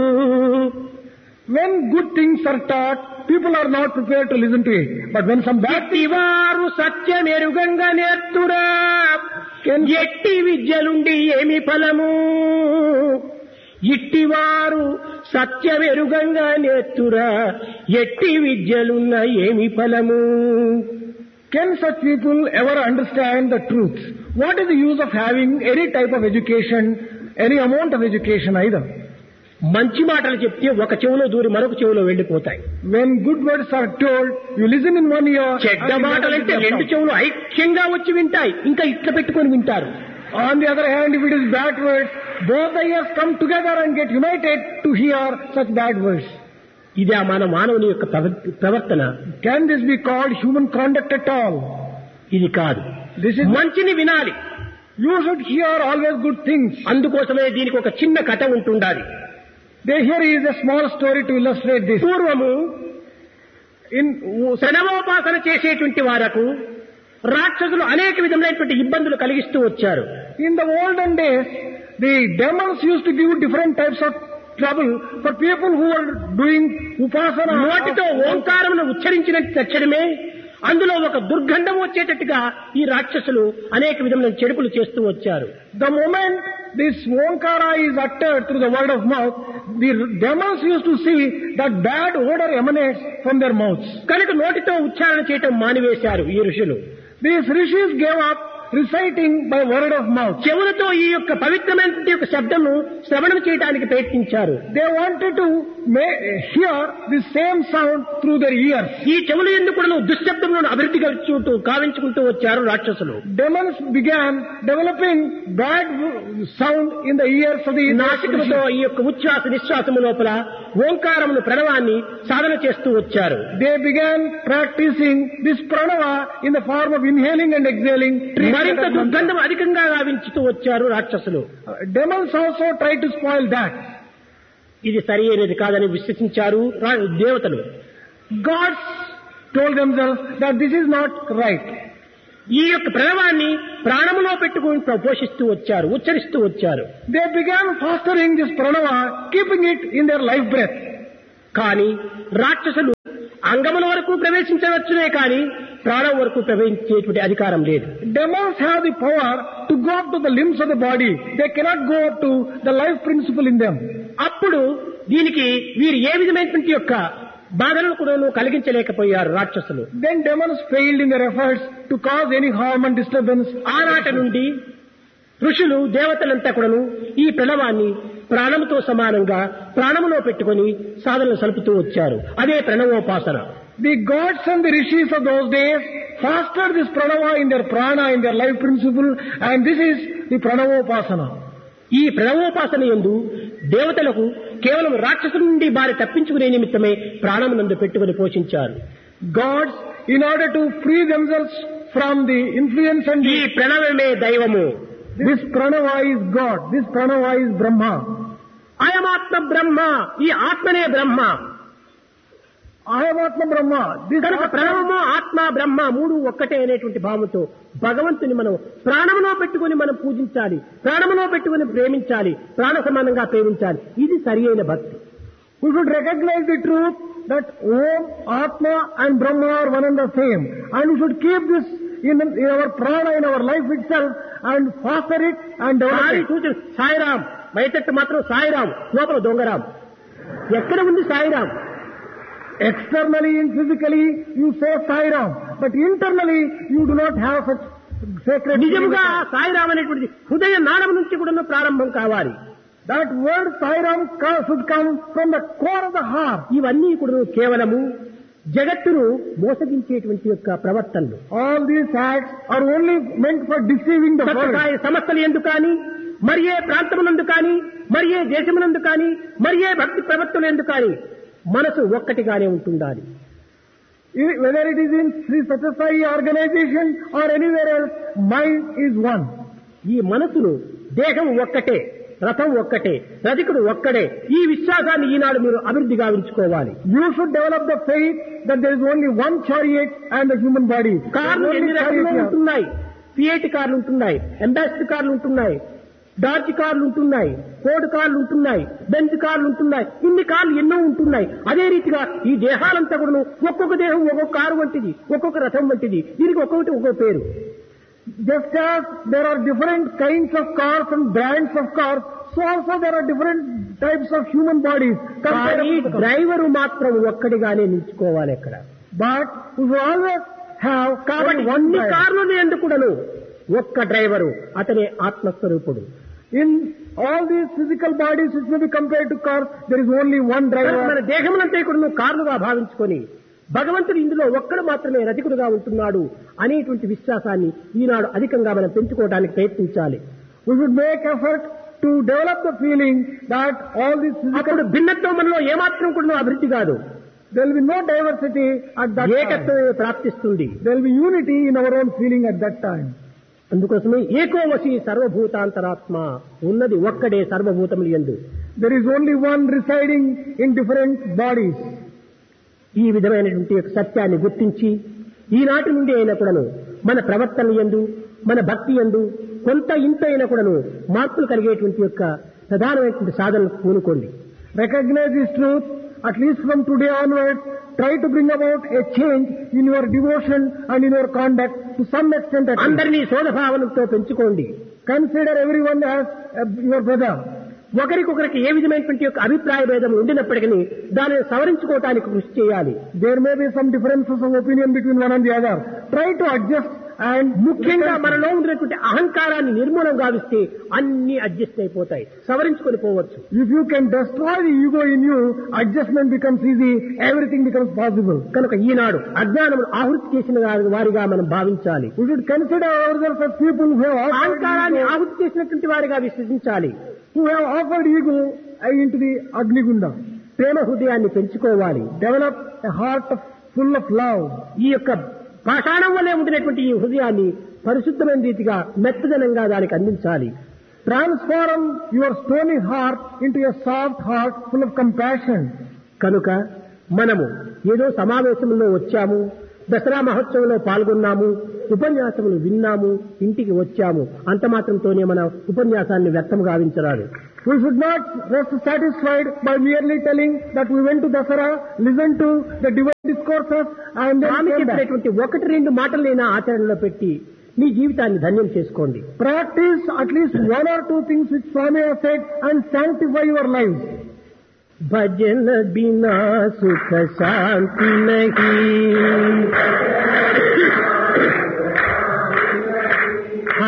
When good things are taught, people are not prepared to listen to it. But when some bad things వారు సత్యమెరుగంగా నేర్తురా ఎట్టి విద్యలుండి ఏమి ఫలము. ఇట్టివారు సత్యమెరుగంగా నేర్తురా ఎట్టి విద్యలున్న ఏమి ఫలము. Can such people ever understand the truth? What is the use of having any type of education, any amount of education either? మంచి మాటలు చెప్తే ఒక చెవులో దూరి మరొక చెవులో వెళ్లిపోతాయి. When good words are told, you listen in one ear. చెడ్డ మాటలంటే రెండు చెవులు ఐక్యంగా వచ్చి వింటాయి, ఇంకా ఇట్లా పెట్టుకొని వింటారు. On the other hand, if it is bad words, both the ears come together and get united to hear such bad words. ఇదే మన మానవుని యొక్క ప్రవర్తన. Can this be called human conduct at all? ఇది కాదు. This is మంచిని వినాలి. You should hear always good things. అందుకోసమే దీనికి ఒక చిన్న కథ ఉంటుండాలి. Here is a small story to illustrate this. పూర్వము శనవోపాసన చేసేటువంటి వారకు రాక్షసులు అనేక విధములైనటువంటి ఇబ్బందులు కలిగిస్తూ వచ్చారు. In the olden days, the demons used to give different types of trouble for people who are doing upasana. నోటితో ఓంకారమును ఉచ్చరించిన తక్షణమే అందులో ఒక దుర్గంధం వచ్చేటట్టుగా ఈ రాక్షసులు అనేక విధముల చెడుపులు చేస్తూ వచ్చారు. The moment this Onkara is uttered through the word of mouth, the demons used to see that bad odor emanates from their mouths. కనుక నోటితో ఉచ్చారణ చేయటం మానివేశారు ఈ ఋషులు. These rishis gave up reciting by word of mouth. చెవులతో ఈ యొక్క పవిత్రమైన యొక్క శబ్దము శ్రవణం చేయడానికి ప్రయత్నించారు. They wanted to hear the same sound through their ears. ఈ చెవులు ఎందుకు దుశ్శబ్దములను అభివృద్ధి కావించుకుంటూ వచ్చారు రాక్షసులు. Demons began developing bad sound in the ears of the నాసికముతో ఈ యొక్క ఉచ్ఛ్వాస నిశ్వాసము లోపల ఓంకారమును ప్రణవాన్ని సాధన చేస్తూ వచ్చారు. They began practicing this pranava in the form of inhaling and exhaling. మరింత దుర్గంధం అధికంగా గావించుతూ వచ్చారు రాక్షసులు. Demons also tried to spoil that. ఇది సరి అయినది కాదని విశ్వసించారు దేవతలు. Gods told themselves that this is not right. ఈ యొక్క ప్రణవాన్ని ప్రాణములో పెట్టుకుని పోషిస్తూ వచ్చారు, ఉచ్చరిస్తూ వచ్చారు. They began fostering this pranava, keeping it in their life breath. కానీ రాక్షసులు అంగముల వరకు ప్రవేశించవచ్చునే కానీ ప్రాణం వరకు ప్రవేశించేటువంటి అధికారం లేదు. Demons have the power to go up to the limbs of the body. They cannot go up to the life principle in them. అప్పుడు దీనికి వీరు ఏ విధమైనటువంటి యొక్క బాధలను కూడా కలిగించలేకపోయారు రాక్షసులు. Then demons failed in their efforts to cause any harm and disturbance. ఆనాటి నుండి ఋషులు దేవతలంతా కూడాను ఈ ప్రణవాన్ని ప్రాణముతో సమానంగా ప్రాణములో పెట్టుకొని సాధనలు సలుపుతూ వచ్చారు. అదే ప్రణవోపాసన. The gods and the rishis of those days fostered this pranava in their prana, in their life principle, and this is the pranavopasana. ఈ ప్రణవోపాసన యందు దేవతలకు కేవలం రాక్షసుల నుండి బారి తప్పించుకునే నిమిత్తమే ప్రాణమునందు పెట్టుకుని పోషించారు. Gods, in order to free themselves from the influence and ఈ ప్రణవమే దైవము. This Pranava is God. This Pranava is Brahma. అయమాత్మ బ్రహ్మ, ఈ ఆత్మనే బ్రహ్మ. Ayamatma Brahma. This కనుక ప్రణవము ఆత్మ బ్రహ్మ మూడు ఒక్కటే అనేటువంటి భావంతో భగవంతుని మనం ప్రాణములో పెట్టుకుని మనం పూజించాలి, ప్రాణములో పెట్టుకుని ప్రేమించాలి, ప్రాణ సమానంగా ప్రేమించాలి. ఇది సరి అయిన భక్తి. We should recognize the truth that Om, Atma and Brahma are one and the same. And we should keep this in our prana, in our life itself, and foster it and develop it. చూసి సాయిరాం బయటట్టు మాత్రం సాయిరాం, లోపల దొంగరాం. ఎక్కడ ఉంది Sairam? Externally and physically you say Sairam, but internally you do not have such sacred. నిజముగా సాయిరాం అనేటువంటిది హృదయ నాళం నుంచి కూడా ప్రారంభం కావాలి. That word Sairam should come from the core of the heart. ఇవన్నీ కూడా కేవలము జగత్తును మోసగించేటువంటి యొక్క ప్రవర్తనలు. All these acts are only meant for deceiving the world. సమస్యలు ఎందుకు కానీ, మరి ఏ ప్రాంతమునందు కానీ, మరి ఏ దేశమునందు కానీ, మరి ఏ భక్తి ప్రవర్తనలు ఎందుకు కానీ మనసు ఒక్కటిగానే ఉంటుండాలి. Whether it is in Sri Satya Sai organization or anywhere else, mind is one. ఈ మనసును దేహం ఒక్కటే, రథం ఒక్కటే, రధికుడు ఒక్కడే, ఈ విశ్వాసాన్ని ఈనాడు మీరు అభివృద్ధి గావించుకోవాలి. You should develop the faith that there is only one chariot and the human body. కార్లు ఎన్ని రకాలు ఉంటున్నాయి? ఫియట్ కార్లు ఉంటున్నాయి, అంబాసిడర్ కార్లు ఉంటున్నాయి, డార్జ్ కార్లు ఉంటున్నాయి, ఫోర్డ్ కార్లు ఉంటున్నాయి, బెంజ్ కార్లు ఉంటున్నాయి. ఇన్ని కార్లు ఎన్నో ఉంటున్నాయి. అదే రీతిగా ఈ దేహాలంతా కూడా ఒక్కొక్క దేహం ఒక్కొక్క కారు వంటిది, ఒక్కొక్క రథం వంటిది, దీనికి ఒక్కొక్కటి ఒక్కొక్క పేరు. Just as there are different kinds of cars and brands of cars, so also there are different types of human bodies. కానీ డ్రైవరు మాత్రం ఒక్కడిగానే నిలుచుకోవాలి అక్కడ. But we will always have కాబట్టి అన్ని కార్లు ఎందుకుడను ఒక్క డ్రైవరు, అతనే ఆత్మస్వరూపుడు. In all these physical bodies which may be compared to cars, there is only one driver. మన దేహములంతా కూడా కార్లుగా భావించుకొని భగవంతుడు ఇందులో ఒక్కడు మాత్రమే రధికుడుగా ఉంటున్నాడు అనేటువంటి విశ్వాసాన్ని ఈనాడు అధికంగా మనం పెంచుకోవడానికి ప్రయత్నించాలి. We should make effort to develop the feeling that all these physical భిన్నత్వం మనలో ఏమాత్రం కూడా అభివృద్ధి కాదు. There will be no diversity at that time. ఏకత్వమే ప్రాప్తిస్తుంది. There will be unity in our own feeling at that time. అందుకోసమే ఏకోవశి సర్వభూతాంతరాత్మ, ఉన్నది ఒక్కడే సర్వభూతములు యందు. There is only one residing in different bodies. ఈ విధమైనటువంటి సత్యాన్ని గుర్తించి ఈనాటి నుండి అయినా కూడాను మన ప్రవర్తన యందు, మన భక్తి యందు కొంత ఇంత అయినా కూడాను మార్పులు కలిగేటువంటి యొక్క ప్రధానమైనటువంటి సాధనకు పూనుకోండి. Recognize this truth. At least from today onwards, try to bring about a change in your devotion and in your conduct to some extent. అందరినీ సోదభావనతో పెంచుకోండి. Consider everyone as your brother. ఒకరికొకరికి ఏ విధమైనటువంటి యొక్క అభిప్రాయ భేదం ఉండినప్పటికీ దానిని సవరించుకోవటానికి కృషి చేయాలి. There may be some differences of opinion between one and the other. Try to adjust. And ముఖ్యంగా మనలో ఉన్నటువంటి అహంకారాన్ని నిర్మూలన గావిస్తే అన్ని అడ్జస్ట్ అయిపోతాయి, సవరించుకొని పోవచ్చు. If you can destroy the ego in you, adjustment becomes easy, everything becomes possible. కనుక ఈనాడు అజ్ఞానమును ఆహుతి చేసిన వారిగా మనం భావించాలి. We should consider ourselves as people who have అహంకారాన్ని ఆహుతి చేసినటువంటి వారిగా విశ్వసించాలి. Who have offered ego into the Agnigunda. ప్రేమ హృదయాన్ని పెంచుకోవాలి. Develop a heart full of love. ఈ యొక్క పాషాణం వల్లే ఉండినటువంటి ఈ హృదయాన్ని పరిశుద్ధమైన రీతిగా మెత్తదనంగా దానికి అందించాలి. Transform your stony heart into a soft heart full of compassion. కనుక మనము ఏదో సమావేశంలో వచ్చాము, దసరా మహోత్సవంలో పాల్గొన్నాము, ఉపన్యాసములు విన్నాము, ఇంటికి వచ్చాము, అంత మాత్రంతోనే మన ఉపన్యాసాన్ని వ్యర్థం గావించరాదు. We should not rest satisfied by merely telling that we went to Dasara, listened to the divine discourses and then చెప్పినటువంటి ఒకటి రెండు మాటలైనా ఆచరణలో పెట్టి మీ జీవితాన్ని ధన్యం చేసుకోండి. Practice at least one or two things which Swami has said and sanctify your lives. भजन बिना सुख शांति नहीं,